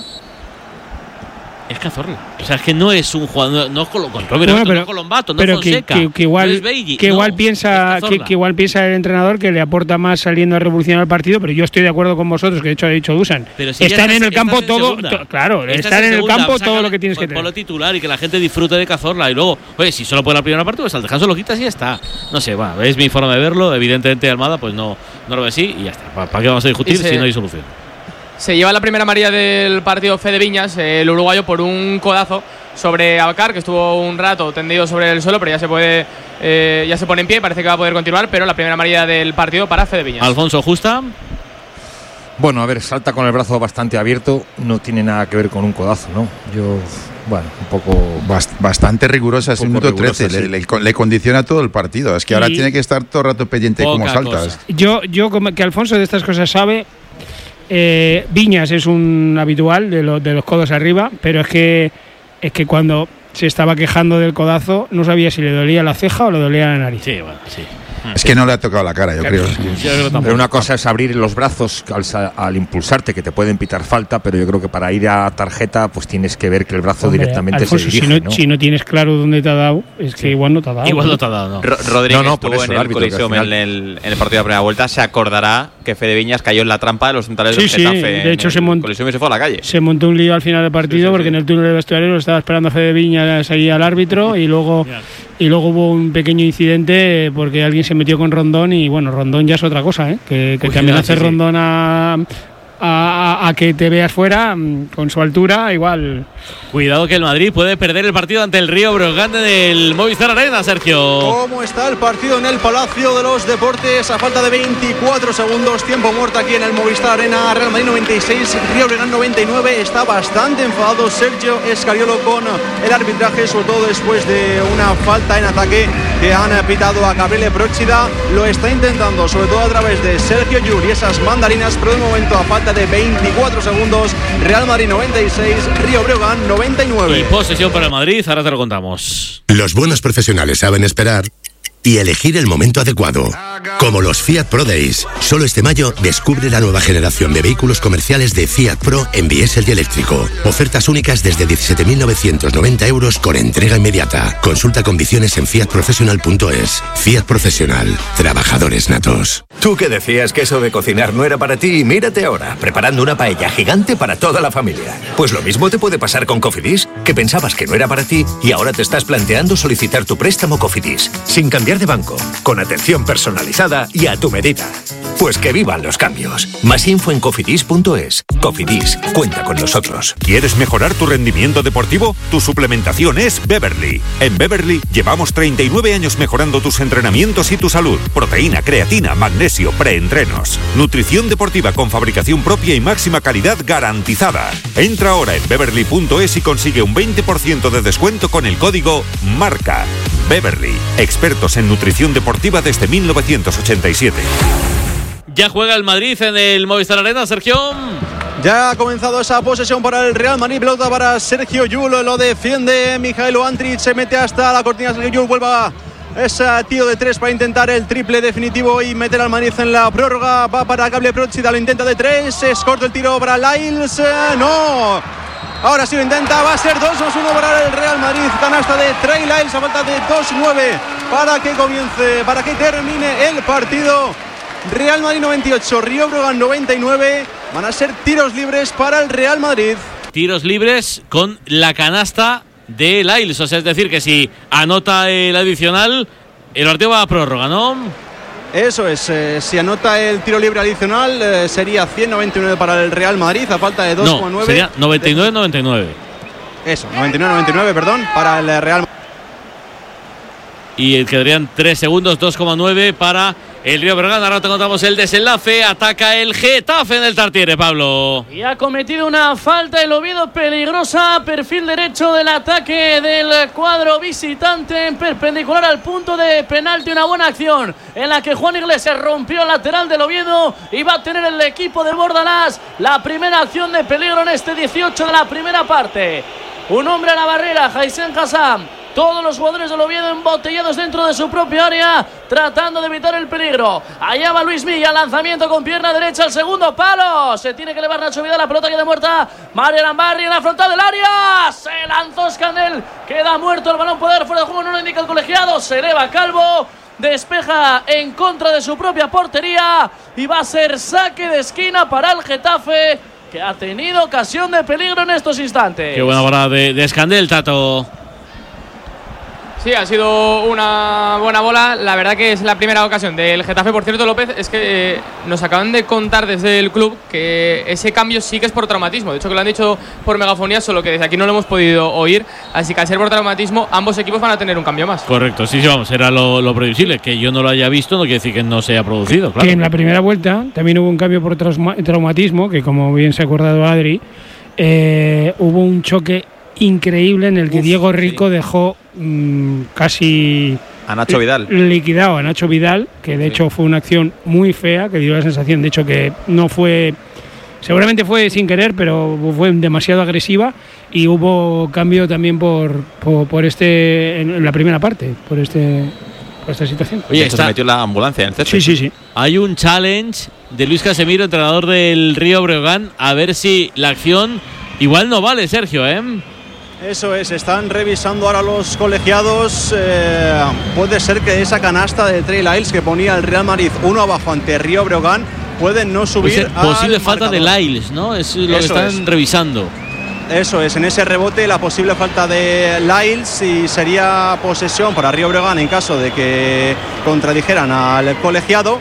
es Cazorla. O sea, es que no es un jugador, no es Colombato, bueno, no es Colombato, no es Fonseca, que, que, que igual, no es Beigi, que no, igual piensa que, que igual piensa el entrenador que le aporta más saliendo a revolucionar el partido, pero yo estoy de acuerdo con vosotros, que de hecho ha dicho Dusan. Pero si están estás, en el campo en todo, to, claro, estás están en, en segunda, el campo sácale, todo lo que tienes que tener. Ponlo titular y que la gente disfrute de Cazorla y luego, oye, si solo puede la primera parte, pues al descanso lo quitas y ya está. No sé, va, es mi forma de verlo, evidentemente Almada pues no, no lo ve así y ya está. ¿Para qué vamos a discutir se, si no hay solución? Se lleva la primera amarilla del partido Fede Viñas, el uruguayo, por un codazo sobre Abakar, que estuvo un rato tendido sobre el suelo, pero ya se puede eh, ya se pone en pie, parece que va a poder continuar, pero la primera amarilla del partido para Fede Viñas. Alfonso, ¿justa? Bueno, a ver, salta con el brazo bastante abierto, no tiene nada que ver con un codazo, ¿no? Yo, bueno, un poco... Bast, bastante rigurosa, es el minuto trece, sí. le, le, le condiciona todo el partido, es que y ahora tiene que estar todo el rato pendiente de cómo saltas. Yo, yo como que Alfonso de estas cosas sabe... Eh, Viñas es un habitual de, lo, de los codos arriba, pero es que es que cuando se estaba quejando del codazo no sabía si le dolía la ceja o le dolía la nariz. Sí, bueno, sí. Es que no le ha tocado la cara, yo creo. Pero una cosa es abrir los brazos al, al impulsarte, que te pueden pitar falta, pero yo creo que para ir a tarjeta pues tienes que ver que el brazo Hombre, directamente Alfonso, se dirige, si no, ¿no? si no tienes claro dónde te ha dado, es que sí. igual no te ha dado. Igual no te ha dado, no. Rodríguez no, no, estuvo eso, en el Coliseum en el, en el partido de la primera vuelta, se acordará que Fede Viñas cayó en la trampa de los centrales sí, del Getafe. Sí, de hecho se montó, Coliseum y se fue a la calle. Se montó un lío al final del partido sí, sí, porque sí. en el túnel de vestuario lo estaba esperando a Fede Viñas ahí al árbitro y luego... Y luego hubo un pequeño incidente porque alguien se metió con Rondón y bueno, Rondón ya es otra cosa, ¿eh? Que, que también hace sí, Rondón a, a, a que te veas fuera con su altura, igual. Cuidado que el Madrid puede perder el partido ante el Río Breogán del Movistar Arena, Sergio. ¿Cómo está el partido en el Palacio de los Deportes? A falta de veinticuatro segundos, tiempo muerto aquí en el Movistar Arena. Real Madrid noventa y seis, Río Breogán noventa y nueve. Está bastante enfadado Sergio Escariolo con el arbitraje, sobre todo después de una falta en ataque que han pitado a Gabriele Próchida. Lo está intentando, sobre todo a través de Sergio Llull y esas mandarinas, pero de momento a falta de veinticuatro segundos, Real Madrid noventa y seis, Río Breogán noventa y nueve. Y posesión para el Madrid, ahora te lo contamos. Los buenos profesionales saben esperar y elegir el momento adecuado. Como los Fiat Pro Days. Solo este mayo descubre la nueva generación de vehículos comerciales de Fiat Pro en diésel y eléctrico. Ofertas únicas desde diecisiete mil novecientos noventa euros con entrega inmediata. Consulta condiciones en fiat professional punto es. Fiat Profesional. Trabajadores natos. Tú que decías que eso de cocinar no era para ti, mírate ahora, preparando una paella gigante para toda la familia. Pues lo mismo te puede pasar con Cofidis, que pensabas que no era para ti y ahora te estás planteando solicitar tu préstamo Cofidis, sin cambiar de banco, con atención personalizada y a tu medida. Pues que vivan los cambios. Más info en cofidis punto es. Cofidis, cuenta con nosotros. ¿Quieres mejorar tu rendimiento deportivo? Tu suplementación es Beverly. En Beverly llevamos treinta y nueve años mejorando tus entrenamientos y tu salud. Proteína, creatina, magnesio, preentrenos. Nutrición deportiva con fabricación propia y máxima calidad garantizada. Entra ahora en beverly punto es y consigue un veinte por ciento de descuento con el código MARCA. Beverly, expertos en nutrición deportiva desde mil novecientos ochenta y siete. Ya juega el Madrid en el Movistar Arena, Sergio. Ya ha comenzado esa posesión para el Real Madrid, pelota para Sergio Llull, lo defiende Mijailo Antric, se mete hasta la cortina, Sergio Llull vuelve a ese tiro de tres para intentar el triple definitivo y meter al Madrid en la prórroga, va para Gabriele Próchida, lo intenta de tres, es corto el tiro para Lyles, no, ahora sí lo intenta, va a ser dos más uno para el Real Madrid, canasta de Trey Lyles a falta de dos nueve para que comience, para que termine el partido. Real Madrid noventa y ocho, Río Breogán noventa y nueve. Van a ser tiros libres para el Real Madrid. Tiros libres con la canasta de Lyles. O sea, es decir, que si anota el adicional, el partido va a prórroga, ¿no? Eso es. Eh, si anota el tiro libre adicional, eh, sería cien noventa y nueve para el Real Madrid, a falta de dos nueve. No, sería noventa y nueve noventa y nueve. Eso, noventa y nueve noventa y nueve, perdón, para el Real Madrid. y quedarían tres segundos, dos coma nueve para el Río Breogán. Ahora te contamos el desenlace. Ataca el Getafe en el Tartiere, Pablo. Y ha cometido una falta el Oviedo peligrosa, perfil derecho del ataque del cuadro visitante, en perpendicular al punto de penalti. Una buena acción en la que Juan Iglesias rompió el lateral del Oviedo y va a tener el equipo de Bordalás la primera acción de peligro en este dieciocho de la primera parte. Un hombre a la barrera, Jaisen Hassan. Todos los jugadores del Oviedo embotellados dentro de su propia área, tratando de evitar el peligro. Allá va Luis Milla, lanzamiento con pierna derecha al segundo palo. Se tiene que elevar Nacho Vidal, la pelota queda muerta. Mario Lambarri en la frontal del área. Se lanzó Scandel, queda muerto el balón, puede dar fuera de juego, no lo indica el colegiado. Se eleva Calvo, despeja en contra de su propia portería y va a ser saque de esquina para el Getafe, que ha tenido ocasión de peligro en estos instantes. Qué buena bola de, de Scandel, Tato. Sí, ha sido una buena bola. La verdad que es la primera ocasión del Getafe. Por cierto, López, es que eh, nos acaban de contar desde el club que ese cambio sí que es por traumatismo. De hecho, que lo han dicho por megafonía, solo que desde aquí no lo hemos podido oír. Así que al ser por traumatismo, ambos equipos van a tener un cambio más. Correcto, sí, sí, vamos, era lo, lo previsible. Que yo no lo haya visto no quiere decir que no se haya producido, claro. Que en la primera vuelta también hubo un cambio por trauma, traumatismo, que como bien se ha acordado Adri, eh, hubo un choque increíble en el que Uf, Diego Rico sí. dejó mmm, casi a Nacho Vidal liquidado a Nacho Vidal, que de sí. hecho fue una acción muy fea, que dio la sensación de hecho que no fue, seguramente fue sin querer, pero fue demasiado agresiva, y hubo cambio también por, por, por este en la primera parte, por este por esta situación. Oye, esto se metió la ambulancia en el césped. Sí, sí, sí. Hay un challenge de Luis Casemiro, entrenador del Río Breogán, a ver si la acción igual no vale, Sergio, ¿eh? Eso es, están revisando ahora los colegiados. Eh, puede ser que esa canasta de Trey Lyles que ponía el Real Madrid uno abajo ante Río Breogán puede no subir. Pues posible falta de Lyles, ¿no? Es lo Eso que están es. revisando. Eso es, en ese rebote la posible falta de Lyles, y sería posesión para Río Breogán en caso de que contradijeran al colegiado.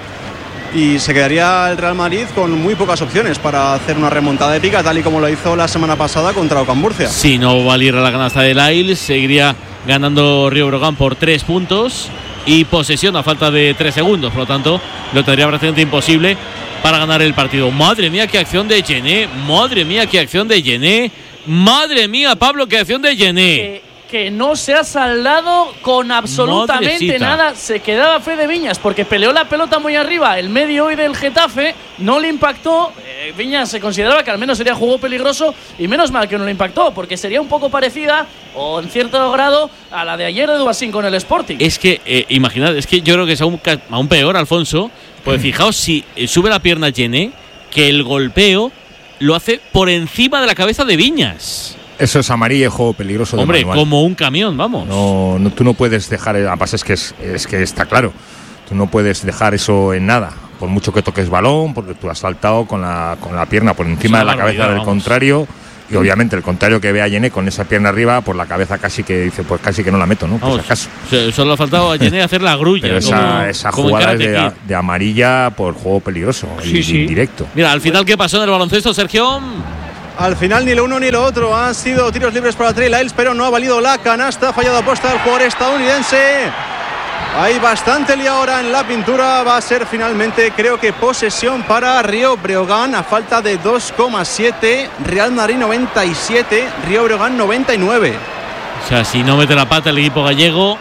Y se quedaría el Real Madrid con muy pocas opciones para hacer una remontada épica, tal y como lo hizo la semana pasada contra Ocam Murcia. Si no valiera la canasta de Lyles, seguiría ganando Río Breogán por tres puntos y posesión a falta de tres segundos. Por lo tanto, lo tendría prácticamente imposible para ganar el partido. Madre mía, qué acción de Gené. Madre mía, qué acción de Gené. Madre mía, Pablo, qué acción de Gené. Que, que no se ha saldado con absolutamente Madrecita. nada. Se quedaba Fede Viñas porque peleó la pelota muy arriba. El medio hoy del Getafe no le impactó. Eh, Viñas se consideraba que al menos sería juego peligroso, y menos mal que no le impactó, porque sería un poco parecida, o en cierto grado, a la de ayer de Dubasín con el Sporting. Es que, eh, imaginad, es que yo creo que es aún, aún peor, Alfonso. Pues fijaos, si sube la pierna Gené, que el golpeo lo hace por encima de la cabeza de Viñas. Eso es amarilla y juego peligroso. Hombre, de manual. Como un camión, vamos. No, no, tú no puedes dejar, además es que, es, es que está claro, tú no puedes dejar eso en nada. Por mucho que toques balón, porque tú has saltado con la, con la pierna por encima de la cabeza del vamos. contrario. Y obviamente el contrario que ve a Gené con esa pierna arriba, por la cabeza casi que dice, pues casi que no la meto, ¿no? Por si acaso. Solo ha faltado a Gené hacer la grulla. Pero esa, como, esa como jugada es de, de amarilla por juego peligroso, sí, y, sí. directo. Mira, al final, ¿qué pasó en el baloncesto, Sergio? Al final ni lo uno ni lo otro, han sido tiros libres para Trey Lyles, pero no ha valido la canasta, ha fallado apuesta del jugador estadounidense. Hay bastante lío ahora en la pintura, va a ser finalmente, creo que posesión para Río Breogán a falta de dos coma siete, Real Madrid noventa y siete, Río Breogán noventa y nueve. O sea, si no mete la pata el equipo gallego,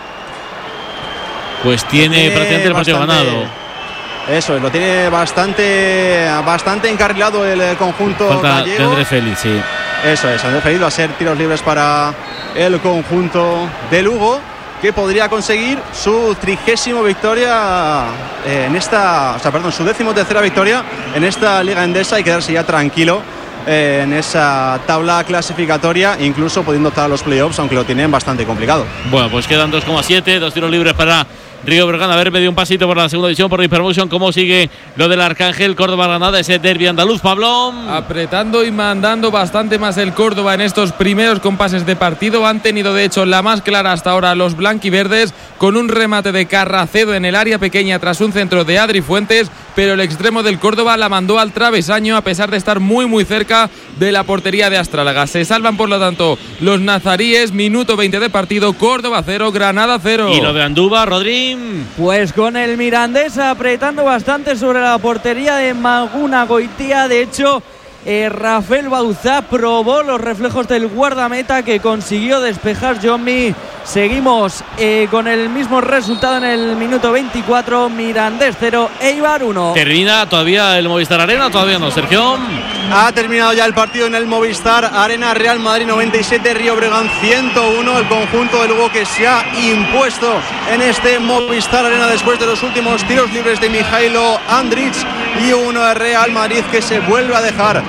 pues tiene, tiene prácticamente el partido bastante, ganado. Eso es, lo tiene bastante bastante encarrilado el conjunto Falta gallego. de André Félix, sí. Eso es, André Félix va a ser tiros libres para el conjunto de Lugo, que podría conseguir su trigésimo victoria en esta, o sea, perdón, su décimo tercera victoria en esta Liga Endesa y quedarse ya tranquilo eh, en esa tabla clasificatoria, incluso pudiendo optar a los playoffs, aunque lo tienen bastante complicado. Bueno, pues quedan dos coma siete, dos tiros libres para Río Breogán. A ver, me dio un pasito por la segunda división, por Hypermotion. ¿Cómo sigue lo del Arcángel? Córdoba Granada, ese derbi andaluz, Pablo. Apretando y mandando bastante más el Córdoba en estos primeros compases de partido. Han tenido, de hecho, la más clara hasta ahora los blanquiverdes, con un remate de Carracedo en el área pequeña tras un centro de Adri Fuentes, pero el extremo del Córdoba la mandó al travesaño a pesar de estar muy muy cerca de la portería de Astrálaga. Se salvan por lo tanto los nazaríes. Minuto veinte de partido. Córdoba cero, Granada cero. Y lo de Andúba, Rodrín. Pues con el Mirandés apretando bastante sobre la portería de Maguna Goitía. De hecho, eh, Rafael Bauzá probó los reflejos del guardameta, que consiguió despejar Johnny. Seguimos eh, con el mismo resultado en el minuto veinticuatro. Mirandés cero, Eibar uno. ¿Termina todavía el Movistar Arena? Todavía no, Sergio. Ha terminado ya el partido en el Movistar Arena. Real Madrid noventa y siete, Río Breogán ciento uno. El conjunto de Lugo que se ha impuesto en este Movistar Arena después de los últimos tiros libres de Mijailo Andrić, y un Real Madrid que se vuelve a dejar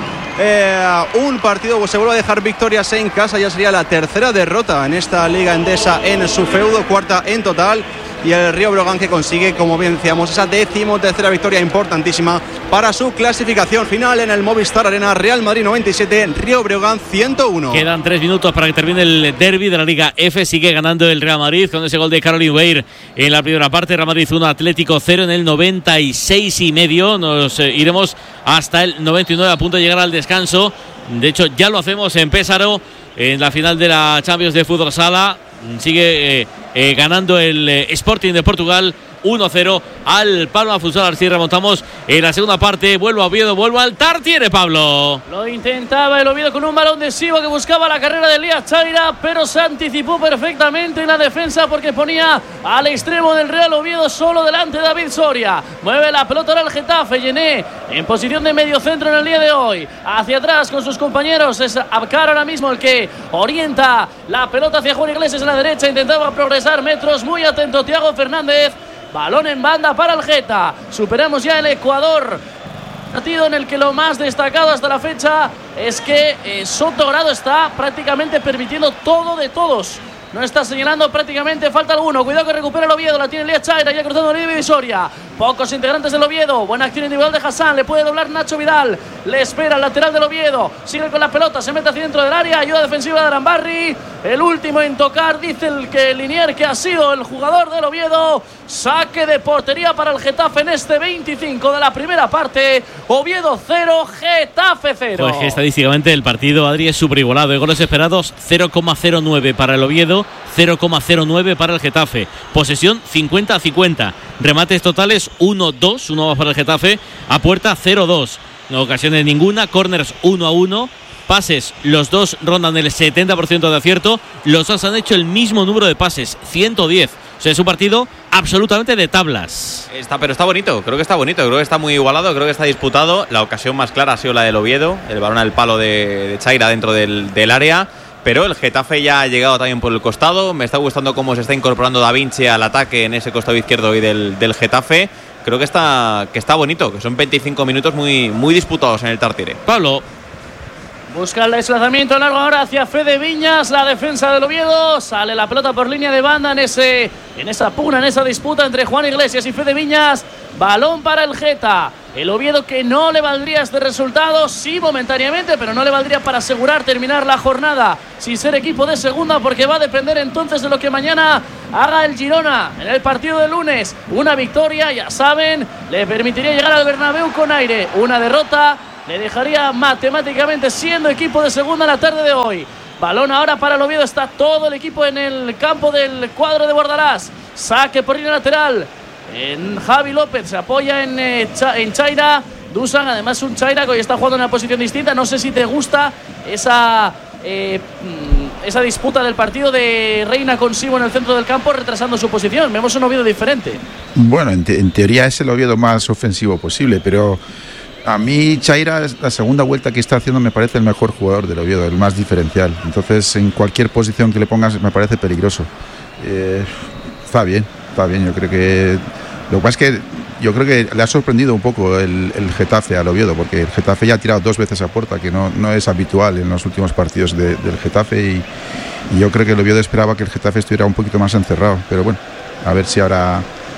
Eh, un partido, pues se vuelve a dejar victorias en casa. Ya sería la tercera derrota en esta Liga Endesa en su feudo, cuarta en total. Y el Río Breogán que consigue, como bien decíamos, esa decimotercera victoria importantísima para su clasificación final en el Movistar Arena. Real Madrid noventa y siete, Río Breogán ciento uno. Quedan tres minutos para que termine el derbi de la Liga F. Sigue ganando el Real Madrid con ese gol de Caroline Weir en la primera parte. Real Madrid uno, Atlético cero en el noventa y seis y medio. Nos eh, iremos hasta el noventa y nueve, a punto de llegar al descanso. De hecho, ya lo hacemos en Pésaro, en la final de la Champions de Fútbol Sala. Sigue eh, eh, ganando el eh, Sporting de Portugal uno cero al Palma Futsal. Así remontamos en la segunda parte. Vuelvo a Oviedo, vuelvo al Tartiere, Pablo. Lo intentaba el Oviedo con un balón de Sivo que buscaba la carrera de Elías Chaira, pero se anticipó perfectamente en la defensa porque ponía al extremo del Real Oviedo solo delante de David Soria. Mueve la pelota ahora el Getafe. Llené en posición de medio centro en el día de hoy. Hacia atrás con sus compañeros. Es Abkar ahora mismo el que orienta la pelota hacia Juan Iglesias en la derecha. Intentaba progresar metros. Muy atento Thiago Fernández. Balón en banda para el Geta. Superamos ya el Ecuador. Partido en el que lo más destacado hasta la fecha es que eh, Sotogrado está prácticamente permitiendo todo de todos. No está señalando prácticamente falta alguno. Cuidado que recupera el Oviedo. La tiene Elías Chaira ya cruzando el límite divisoria. Pocos integrantes del Oviedo. Buena acción individual de Hassan. Le puede doblar Nacho Vidal. Le espera el lateral del Oviedo. Sigue con la pelota. Se mete hacia dentro del área. Ayuda defensiva de Arambarri. El último en tocar, dice el que Linier, que ha sido el jugador del Oviedo. Saque de portería para el Getafe en este veinticinco de la primera parte. Oviedo cero, Getafe cero. Pues que estadísticamente el partido, Adri, es súper igualado. De goles esperados, cero coma cero nueve para el Oviedo, cero coma cero nueve para el Getafe. Posesión cincuenta a cincuenta. Remates totales uno dos, uno más para el Getafe. A puerta cero dos. No ocasiones ninguna. Corners uno a uno. Pases, los dos rondan el setenta por ciento de acierto. Los dos han hecho el mismo número de pases, ciento diez. O sea, es un partido absolutamente de tablas. Está, pero está bonito, creo que está bonito, creo que está muy igualado, creo que está disputado. La ocasión más clara ha sido la del Oviedo, el balón al palo de, de Chaira dentro del, del área. Pero el Getafe ya ha llegado también por el costado. Me está gustando cómo se está incorporando Da Vinci al ataque en ese costado izquierdo hoy del, del Getafe. Creo que está, que está bonito, que son veinticinco minutos muy, muy disputados en el Tartiere. Pablo. Busca el desplazamiento largo ahora hacia Fede Viñas, la defensa del Oviedo. Sale la pelota por línea de banda en ese, en esa pugna, en esa disputa entre Juan Iglesias y Fede Viñas. Balón para el Geta. El Oviedo que no le valdría este resultado, sí momentáneamente, pero no le valdría para asegurar terminar la jornada sin ser equipo de segunda, porque va a depender entonces de lo que mañana haga el Girona en el partido de lunes. Una victoria, ya saben, le permitiría llegar al Bernabéu con aire. Una derrota le dejaría matemáticamente siendo equipo de segunda en la tarde de hoy. Balón ahora para el Oviedo. Está todo el equipo en el campo del cuadro de Bordalás. Saque por línea lateral. En Javi López se apoya en, eh, Cha, en Chaira. Dusan, además un Chaira que hoy está jugando en una posición distinta. No sé si te gusta esa, eh, esa disputa del partido de Reina con Sivo en el centro del campo, retrasando su posición. Vemos un Oviedo diferente. Bueno, en, te, en teoría es el Oviedo más ofensivo posible, pero a mí Chaira, la segunda vuelta que está haciendo, me parece el mejor jugador del Oviedo, el más diferencial. Entonces, en cualquier posición que le pongas, me parece peligroso. Eh, está bien, está bien. Yo creo que lo que pasa es que yo creo que le ha sorprendido un poco el, el Getafe al Oviedo, porque el Getafe ya ha tirado dos veces a puerta, que no, no es habitual en los últimos partidos de, del Getafe, y, y yo creo que el Oviedo esperaba que el Getafe estuviera un poquito más encerrado, pero bueno, a ver si ahora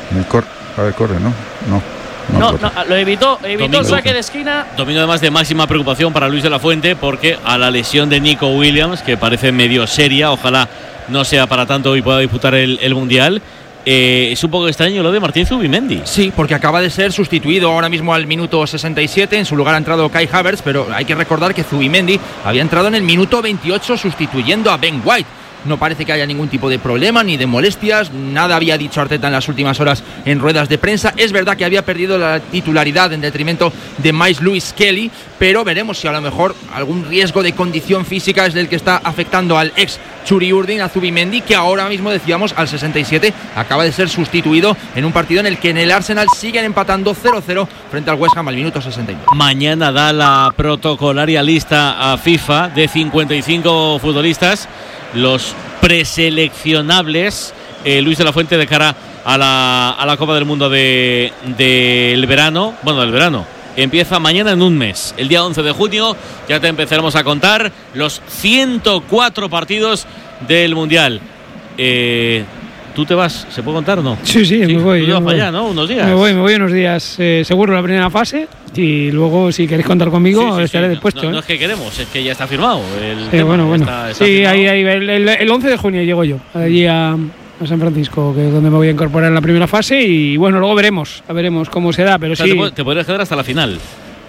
El cor a ver, corre, ¿no? No. No, no, no, lo evitó, evitó el saque de esquina. Domingo además de máxima preocupación para Luis de la Fuente, porque a la lesión de Nico Williams, que parece medio seria, ojalá no sea para tanto y pueda disputar el, el Mundial. Eh, es un poco extraño lo de Martín Zubimendi. Sí, porque acaba de ser sustituido ahora mismo al minuto sesenta y siete. En su lugar ha entrado Kai Havertz, pero hay que recordar que Zubimendi había entrado en el minuto veintiocho sustituyendo a Ben White. No parece que haya ningún tipo de problema ni de molestias. Nada había dicho Arteta en las últimas horas en ruedas de prensa. Es verdad que había perdido la titularidad en detrimento de Miles Lewis Kelly, pero veremos si a lo mejor algún riesgo de condición física es el que está afectando al ex Churi Urdin, a Zubimendi, que ahora mismo decíamos al sesenta y siete acaba de ser sustituido en un partido en el que en el Arsenal siguen empatando cero cero frente al West Ham al minuto sesenta y nueve. Mañana da la protocolaria lista a FIFA de cincuenta y cinco futbolistas, los preseleccionables, eh, Luis de la Fuente, de cara a la, a la Copa del Mundo de, del verano. Bueno, del verano. Empieza mañana en un mes, el día once de junio. Ya te empezaremos a contar los ciento cuatro partidos del Mundial. Eh, ¿Tú te vas? ¿Se puede contar o no? Sí, sí, sí me voy. Tú te vas me para voy. allá, ¿no? Unos días. Me voy, me voy unos días. Eh, seguro la primera fase. Y luego, si queréis contar conmigo, Sí, sí, estaré sí. dispuesto. No, no ¿eh? es que queremos, es que ya está firmado. El Sí, tema, bueno, bueno. está- está sí, firmado. ahí, ahí, el, el- el once de junio llego yo, allí a, a San Francisco, que es donde me voy a incorporar en la primera fase. Y bueno, luego veremos, a veremos cómo se da. Pero O sea, sí, te, po- te podrías quedar hasta la final.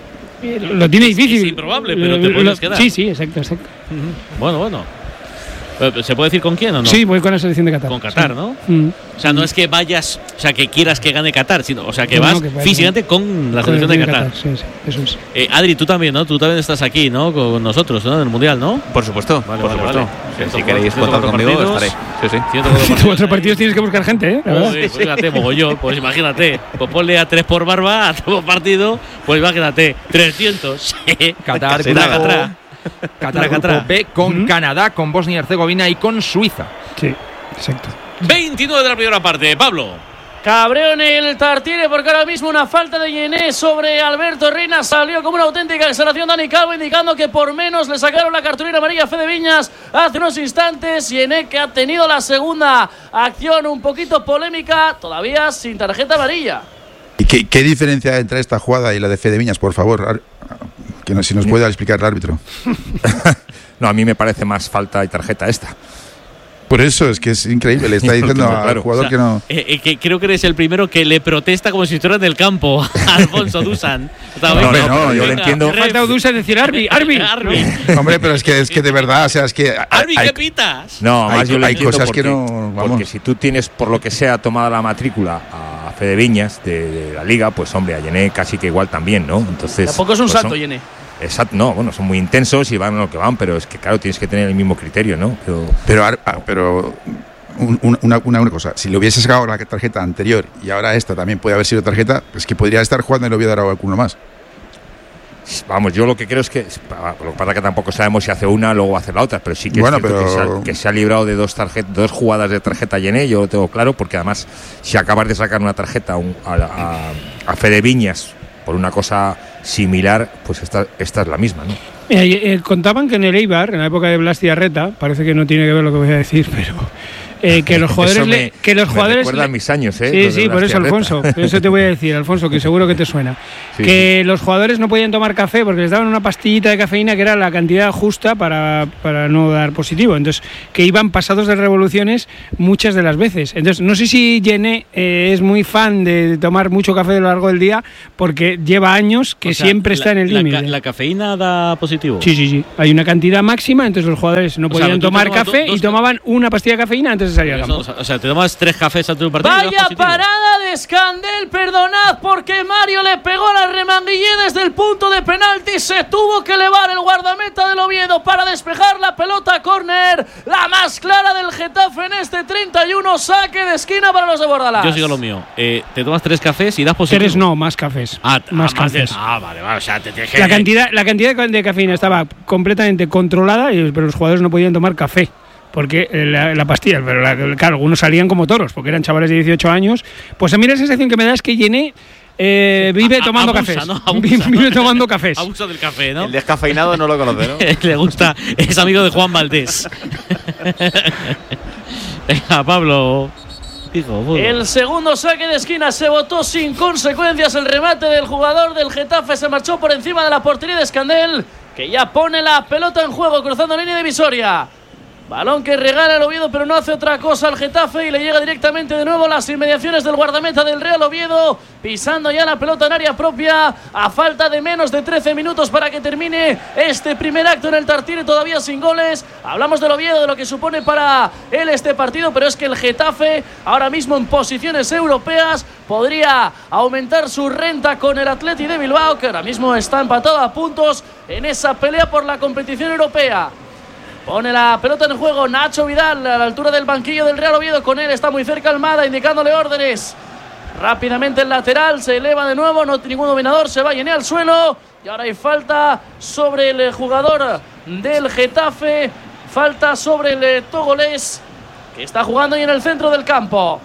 lo tiene difícil. Es improbable, pero te Lo- puedes lo- quedar. Sí, sí, exacto, exacto. Bueno, bueno. Pero, ¿se puede decir con quién o no? Sí, voy con la selección de Qatar. Con Qatar, sí. ¿no? Mm. O sea, no es que vayas, o sea, que quieras que gane Qatar, sino, o sea, que No, vas no, que vaya físicamente con la con selección de el Qatar. Sí, sí, eso es. Eh, Adri, tú también, ¿no? Tú también estás aquí, ¿no? Con nosotros, ¿no? En el Mundial, ¿no? Por supuesto, Vale, por vale, supuesto. vale. Si- ciento si cuatro, queréis ciento contar cuatro conmigo, partidos. estaré. Sí, sí. ciento cuatro Si cuatro partidos tienes que buscar gente, ¿eh? La verdad. Joder, pues fíjate, mogollón, pues imagínate. Pues ponle a tres por barba a todo partido, pues imagínate, trescientos. Qatar, Casi grupo- nada. Qatar, Qatar. grupo B, con Canadá, con Bosnia y Herzegovina y con Suiza. Sí, exacto. veintinueve de la primera parte, Pablo. Cabreo en el Tartiere porque ahora mismo una falta de Yené sobre Alberto Reina salió como una auténtica exhalación Dani Calvo, indicando que por menos le sacaron la cartulina amarilla a Fede Viñas hace unos instantes. Yené, que ha tenido la segunda acción un poquito polémica, todavía sin tarjeta amarilla. ¿Y qué, qué diferencia hay entre esta jugada y la de Fede Viñas, por favor? Ar- Que no, si nos puede explicar el árbitro. No, a mí me parece más falta y tarjeta esta. Por eso es que es increíble. Le está diciendo al Claro. jugador O sea, que no. eh, eh, que creo que eres el primero que le protesta como si estuviera en el campo a Alfonso Dusan. No, hombre, no, yo lo entiendo. Falta Odusa decir Arbi, Arbi. Arbi. Hombre, pero es que es que de verdad, o sea, es que. Arbi, hay- ¿qué pitas? No, Hay- más yo lo hay entiendo cosas porque, que no- vamos. porque si tú tienes, por lo que sea, tomada la matrícula a Fede Viñas de, de la Liga, pues hombre, a Yené casi que igual también, ¿no? Entonces. Tampoco es un pues salto, son- Yené. Exacto, no, bueno, son muy intensos y van a lo que van, pero es que claro, tienes que tener el mismo criterio, ¿no? Pero, Pero, ar- ah, pero un- un- una, una, una cosa, si le hubiese sacado la tarjeta anterior y ahora esta también puede haber sido tarjeta, es que podría estar jugando y le hubiera dado alguno más. vamos, yo lo que creo es que, lo que pasa es que tampoco sabemos si hace una, luego va a hacer la otra, pero sí que Bueno, es cierto pero- que, se ha, que se ha librado de dos tarjetas, dos jugadas de tarjeta Yené, yo lo tengo claro, porque además, si acabas de sacar una tarjeta a, un- a, a, a Fede Viñas por una cosa similar, pues esta, esta es la misma, ¿no? Eh, eh, contaban que en el Eibar, en la época de Blas Diarreta, parece que no tiene que ver lo que voy a decir, pero eh, que los jugadores Eso me- le, que los me jugadores recuerda le- a mis años, ¿eh? Sí, Lo de sí, Blas por eso, Diarreta. Alfonso, eso te voy a decir, Alfonso, que seguro que te suena. Sí, que los jugadores no podían tomar café porque les daban una pastillita de cafeína que era la cantidad justa para, para no dar positivo. Entonces, que iban pasados de revoluciones muchas de las veces. Entonces, no sé si Yené eh, es muy fan de tomar mucho café a lo largo del día porque lleva años que O sea, siempre la- está en el la límite. ca- ¿La cafeína da positivo? Sí, sí, sí. Hay una cantidad máxima, entonces los jugadores no O sea, podían tú te tomar tomas café do- dos y tomaban una pastilla de cafeína antes de salir al campo. O sea, o sea, te tomas tres cafés antes de un partido. y das Vaya positivo. parada de Escandel, perdonad porque Mario le pegó la remanguillé desde el punto de penalti. Se tuvo que elevar el guardameta del Oviedo para despejar la pelota córner. La más clara del Getafe en este treinta y uno, saque de esquina para los de Bordalás. Yo sigo lo mío. Eh, te tomas tres cafés y das positivo. Tres no, más cafés. Ah, más ah, de- cafés. ah, vale, vale. O sea, te tienes que. La cantidad, la cantidad de, de cafeína estaba completamente controlada, y- pero los jugadores no podían tomar café. Porque eh, la, la pastilla, pero la- claro, algunos salían como toros, porque eran chavales de dieciocho años. Pues a mí la sensación que me da es que Yené eh, vive A- tomando abusa, cafés. ¿no? Abusa. Vive tomando cafés. Abusa del café, ¿no? El descafeinado no lo conoce, ¿no? Le gusta, es amigo de Juan Valdés. Venga, Pablo. El segundo saque de esquina se botó sin consecuencias. El remate del jugador del Getafe se marchó por encima de la portería de Escandel, que ya pone la pelota en juego, cruzando línea divisoria. Balón que regala el Oviedo, pero no hace otra cosa al Getafe y le llega directamente de nuevo a las inmediaciones del guardameta del Real Oviedo, pisando ya la pelota en área propia, a falta de menos de trece minutos para que termine este primer acto en el Tartiere, todavía sin goles. Hablamos del Oviedo, de lo que supone para él este partido, pero es que el Getafe, ahora mismo en posiciones europeas, podría aumentar su renta con el Athletic de Bilbao, que ahora mismo está empatado a puntos en esa pelea por la competición europea. Pone la pelota en juego Nacho Vidal a la altura del banquillo del Real Oviedo. Con él está muy cerca Almada, indicándole órdenes. Rápidamente el lateral se eleva de nuevo, no tiene ningún dominador, se va y al suelo. Y ahora hay falta sobre el jugador del Getafe. Falta sobre el togolés, que está jugando ahí en el centro del campo.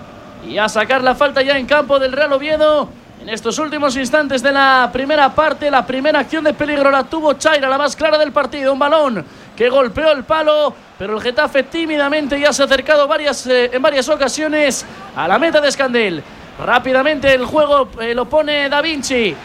Y a sacar la falta ya en campo del Real Oviedo. En estos últimos instantes de la primera parte, la primera acción de peligro la tuvo Chaira, la más clara del partido. Un balón que golpeó el palo, pero el Getafe tímidamente ya se ha acercado varias, eh, en varias ocasiones a la meta de Escandel. Rápidamente el juego eh, lo pone Da Vinci.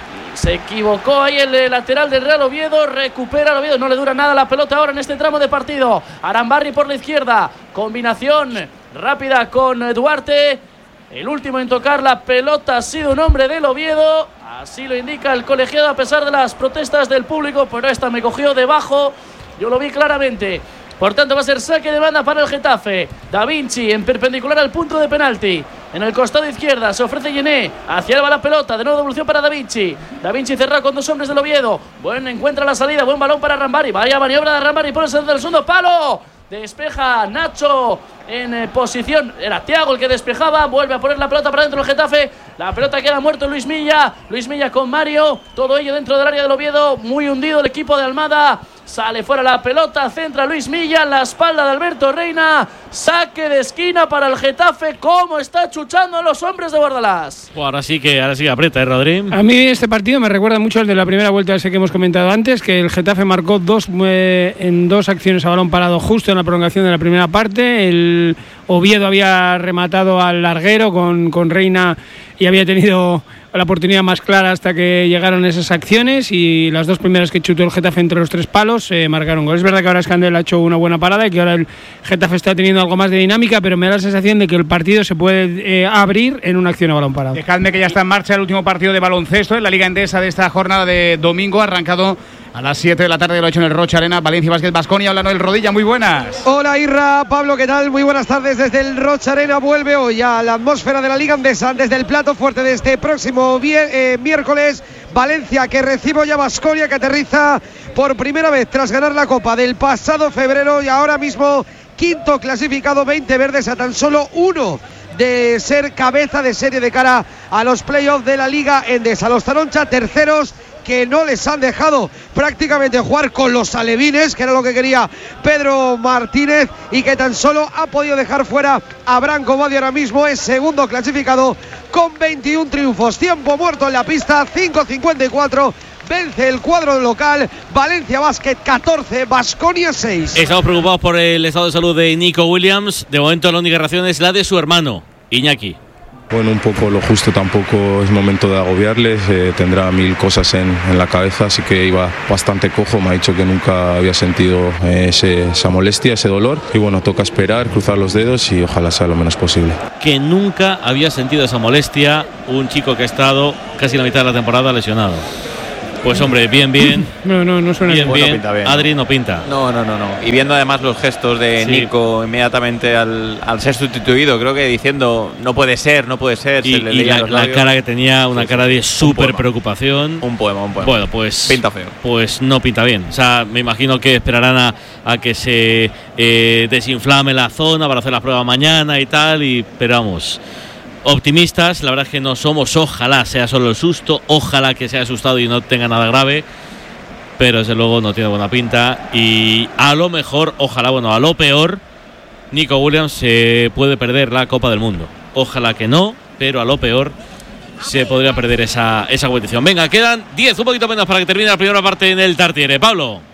Se equivocó ahí el, el lateral del Real Oviedo. Recupera el Oviedo, no le dura nada la pelota ahora en este tramo de partido. Arambarri por la izquierda, combinación rápida con Duarte. El último en tocar la pelota ha sido un hombre del Oviedo. Así lo indica el colegiado a pesar de las protestas del público, pero esta me cogió debajo. Yo lo vi claramente. Por tanto va a ser saque de banda para el Getafe. Da Vinci en perpendicular al punto de penalti. En el costado izquierda se ofrece Yené. Hacia él va la pelota. De nuevo devolución para Da Vinci. Da Vinci cerrado con dos hombres del Oviedo. Buen encuentra la salida. Buen balón para Rambari. Vaya maniobra de Rambari por el centro del segundo palo. Despeja Nacho en eh, posición. Era Thiago el que despejaba. Vuelve a poner la pelota para dentro del Getafe. La pelota queda muerto Luis Milla. Luis Milla con Mario. Todo ello dentro del área del Oviedo. Muy hundido el equipo de Almada. Sale fuera la pelota. Centra Luis Milla en la espalda de Alberto Reina. Saque de esquina para el Getafe. ¿Cómo está chuchando a los hombres de Bordalás? Pues ahora sí que ahora sí que aprieta, ¿eh, Rodri? A mí este partido me recuerda mucho al de la primera vuelta ese que hemos comentado antes, que el Getafe marcó dos eh, en dos acciones a balón parado justo en la prolongación de la primera parte. El Oviedo había rematado al larguero con, con Reina y había tenido la oportunidad más clara hasta que llegaron esas acciones, y las dos primeras que chutó el Getafe entre los tres palos eh, marcaron gol. Es verdad que ahora Escandel ha hecho una buena parada y que ahora el Getafe está teniendo algo más de dinámica, pero me da la sensación de que el partido se puede eh, abrir en una acción a balón parado. Dejadme que ya está en marcha el último partido de baloncesto en la Liga Endesa de esta jornada de domingo, arrancado a las siete de la tarde, lo ha hecho en el Rocha Arena. Valencia Basket Baskonia. Hola, Noel Rodilla, muy buenas. Hola, Irra, Pablo, ¿qué tal? Muy buenas tardes desde el Rocha Arena. Vuelve hoy a la atmósfera de la Liga Endesa desde el plato fuerte de este próximo vier- eh, miércoles. Valencia que recibe ya Baskonia, que aterriza por primera vez tras ganar la Copa del pasado febrero y ahora mismo quinto clasificado, veinte verdes a tan solo uno de ser cabeza de serie de cara a los playoffs de la Liga Endesa. Los Taroncha terceros, que no les han dejado prácticamente jugar con los alevines, que era lo que quería Pedro Martínez, y que tan solo ha podido dejar fuera a Branco Badio. Ahora mismo es segundo clasificado con veintiún triunfos. Tiempo muerto en la pista, cinco cincuenta y cuatro. Vence el cuadro local. Valencia Basket catorce, Baskonia seis. Estamos preocupados por el estado de salud de Nico Williams. De momento la única reacción es la de su hermano, Iñaki. Bueno, un poco lo justo, tampoco es momento de agobiarles, eh, tendrá mil cosas en, en la cabeza, así que iba bastante cojo. Me ha dicho que nunca había sentido eh, ese, esa molestia, ese dolor, y bueno, toca esperar, cruzar los dedos y ojalá sea lo menos posible. Que nunca había sentido esa molestia, un chico que ha estado casi la mitad de la temporada lesionado. Pues hombre, bien, bien. No, no, no suena bien. Bueno, bien. pinta bien. Adri no pinta. No, no, no, no. Y viendo además los gestos de Sí. Nico inmediatamente al, al ser sustituido, creo que diciendo no puede ser, no puede ser. Y, se le y leía la, los la labios. cara que tenía, una Sí, cara sí. de Un súper poema. preocupación. Un poema, un poema. Bueno, pues Pinta feo. Pues no pinta bien. O sea, me imagino que esperarán a, a que se eh, desinflame la zona para hacer la prueba mañana y tal. Y, pero vamos, optimistas, la verdad es que no somos. Ojalá sea solo el susto, ojalá que sea asustado y no tenga nada grave. Pero desde luego no tiene buena pinta. Y a lo mejor, ojalá, bueno, a lo peor, Nico Williams se puede perder la Copa del Mundo. Ojalá que no, pero a lo peor se podría perder esa, esa competición. Venga, quedan diez, un poquito menos para que termine la primera parte en el Tartiere. Pablo.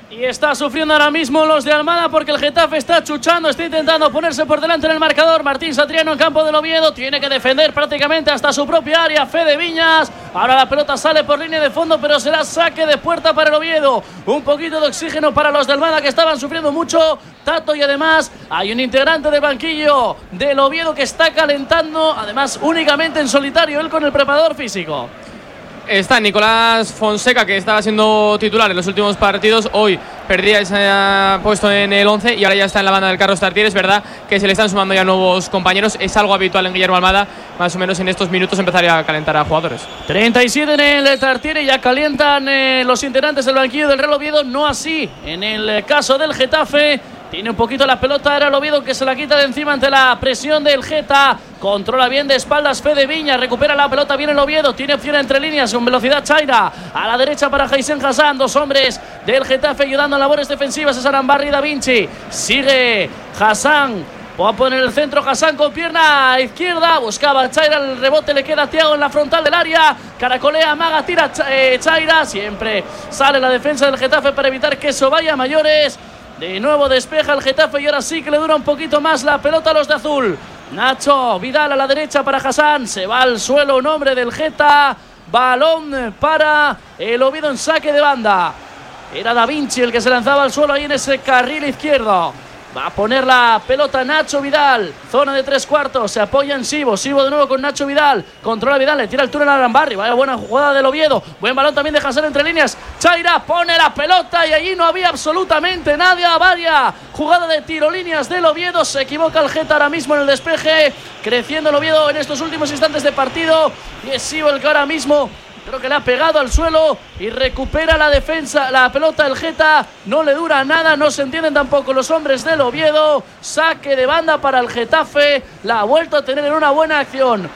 Y está sufriendo ahora mismo los de Almada porque el Getafe está chuchando, está intentando ponerse por delante en el marcador. Martín Satriano en campo del Oviedo, tiene que defender prácticamente hasta su propia área. Fede Viñas, ahora la pelota sale por línea de fondo, pero será saque de puerta para el Oviedo. Un poquito de oxígeno para los de Almada que estaban sufriendo mucho. Tato, y además hay un integrante del banquillo del Oviedo que está calentando, además únicamente en solitario, él con el preparador físico. Está Nicolás Fonseca, que estaba siendo titular en los últimos partidos. Hoy perdía ese puesto en el once y ahora ya está en la banda del Carlos Tartiere. Es verdad que se le están sumando ya nuevos compañeros. Es algo habitual en Guillermo Almada. Más o menos en estos minutos empezaría a calentar a jugadores. treinta y siete en el Tartiere, ya calientan eh, los integrantes del banquillo del Real Oviedo. No así en el caso del Getafe. Tiene un poquito la pelota, era el Oviedo que se la quita de encima ante la presión del Geta. Controla bien de espaldas Fede Viña, recupera la pelota bien el Oviedo. Tiene opción entre líneas con velocidad Chaira. A la derecha para Jaisen Hassan, dos hombres del Getafe ayudando en labores defensivas. Es Arambarri y Da Vinci. Sigue Hassan. Va a poner el centro Hassan con pierna izquierda. Buscaba Chaira, el rebote le queda a Thiago en la frontal del área. Caracolea, amaga, tira eh, Chaira. Siempre sale la defensa del Getafe para evitar que eso vaya a mayores. De nuevo despeja el Getafe y ahora sí que le dura un poquito más la pelota a los de azul. Nacho Vidal a la derecha para Hassan. Se va al suelo un hombre del Geta. Balón para el Oviedo en saque de banda. Era Da Vinci el que se lanzaba al suelo ahí en ese carril izquierdo. Va a poner la pelota Nacho Vidal. Zona de tres cuartos. Se apoya en Sibo. Sibo de nuevo con Nacho Vidal. Controla Vidal. Le tira el túnel a Arambarri. Vaya buena jugada del Oviedo. Buen balón también de Hassan entre líneas. Chaira pone la pelota y allí no había absolutamente nadie. Vaya jugada de tirolíneas del Oviedo. Se equivoca el Geta ahora mismo en el despeje. Creciendo el Oviedo en estos últimos instantes de partido. Y es Sibo el que ahora mismo creo que le ha pegado al suelo y recupera la defensa, la pelota del Geta. No le dura nada, no se entienden tampoco los hombres del Oviedo. Saque de banda para el Getafe. La ha vuelto a tener en una buena acción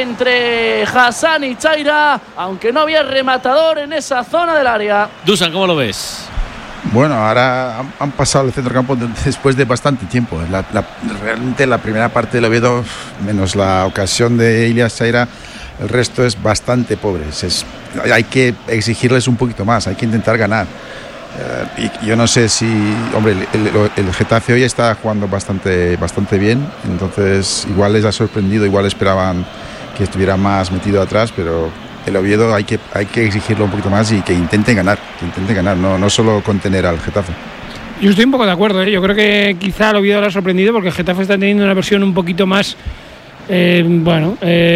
entre Hassan y Chaira, aunque no había rematador en esa zona del área. Dusan, ¿cómo lo ves? Bueno, ahora han, han pasado el centrocampo de, después de bastante tiempo. La, la, realmente la primera parte del Oviedo, menos la ocasión de Ilias Chaira, el resto es bastante pobre. Es, hay que exigirles un poquito más, hay que intentar ganar. Uh, y yo no sé si, hombre, el, el, el Getafe hoy está jugando bastante, bastante bien, entonces igual les ha sorprendido, igual esperaban que estuviera más metido atrás, pero el Oviedo hay que, hay que exigirlo un poquito más y que intenten ganar, que intenten ganar, no, no solo contener al Getafe. Yo estoy un poco de acuerdo, ¿eh? Yo creo que quizá el Oviedo le ha sorprendido porque el Getafe está teniendo una versión un poquito más Eh, bueno,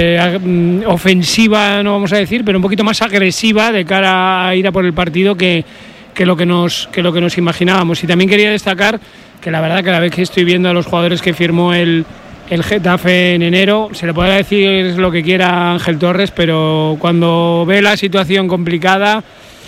eh, ofensiva, no vamos a decir, pero un poquito más agresiva de cara a ir a por el partido que, que, lo que, nos, que lo que nos imaginábamos. Y también quería destacar que la verdad que la vez que estoy viendo a los jugadores que firmó el, el Getafe en enero, se le puede decir lo que quiera a Ángel Torres, pero cuando ve la situación complicada,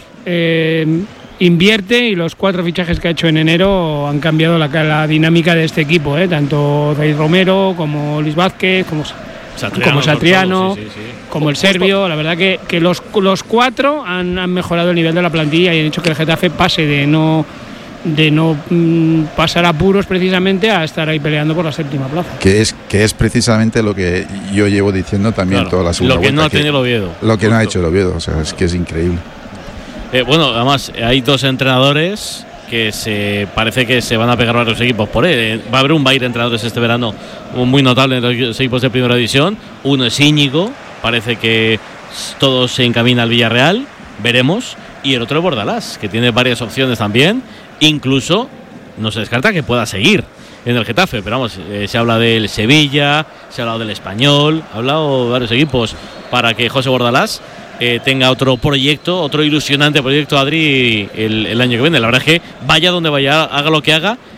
eh, invierte, y los cuatro fichajes que ha hecho en enero han cambiado la, la dinámica de este equipo, ¿eh? Tanto David Romero como Luis Vázquez, como Satriano, como, Satriano, sí, sí, sí. como el serbio. La verdad que, que los, los cuatro han, han mejorado el nivel de la plantilla y han hecho que el Getafe pase de no de no mm, pasar apuros precisamente a estar ahí peleando por la séptima plaza. Que es que es precisamente lo que yo llevo diciendo también claro, toda la segunda lo que vuelta, no ha tenido el Oviedo. Lo que Justo. no ha hecho el Oviedo, o sea, es que es increíble. Eh, bueno, además hay dos entrenadores que se parece que se van a pegar varios equipos por él. Va a haber un baile de entrenadores este verano muy notable en los equipos de primera división. Uno es Íñigo, parece que todo se encamina al Villarreal, veremos. Y el otro es Bordalás, que tiene varias opciones también. Incluso no se descarta que pueda seguir en el Getafe, pero vamos, eh, se habla del Sevilla, se ha hablado del Español, ha hablado de varios equipos para que José Bordalás Eh, tenga otro proyecto, otro ilusionante proyecto, Adri, el, el año que viene. La verdad es que vaya donde vaya, haga lo que haga,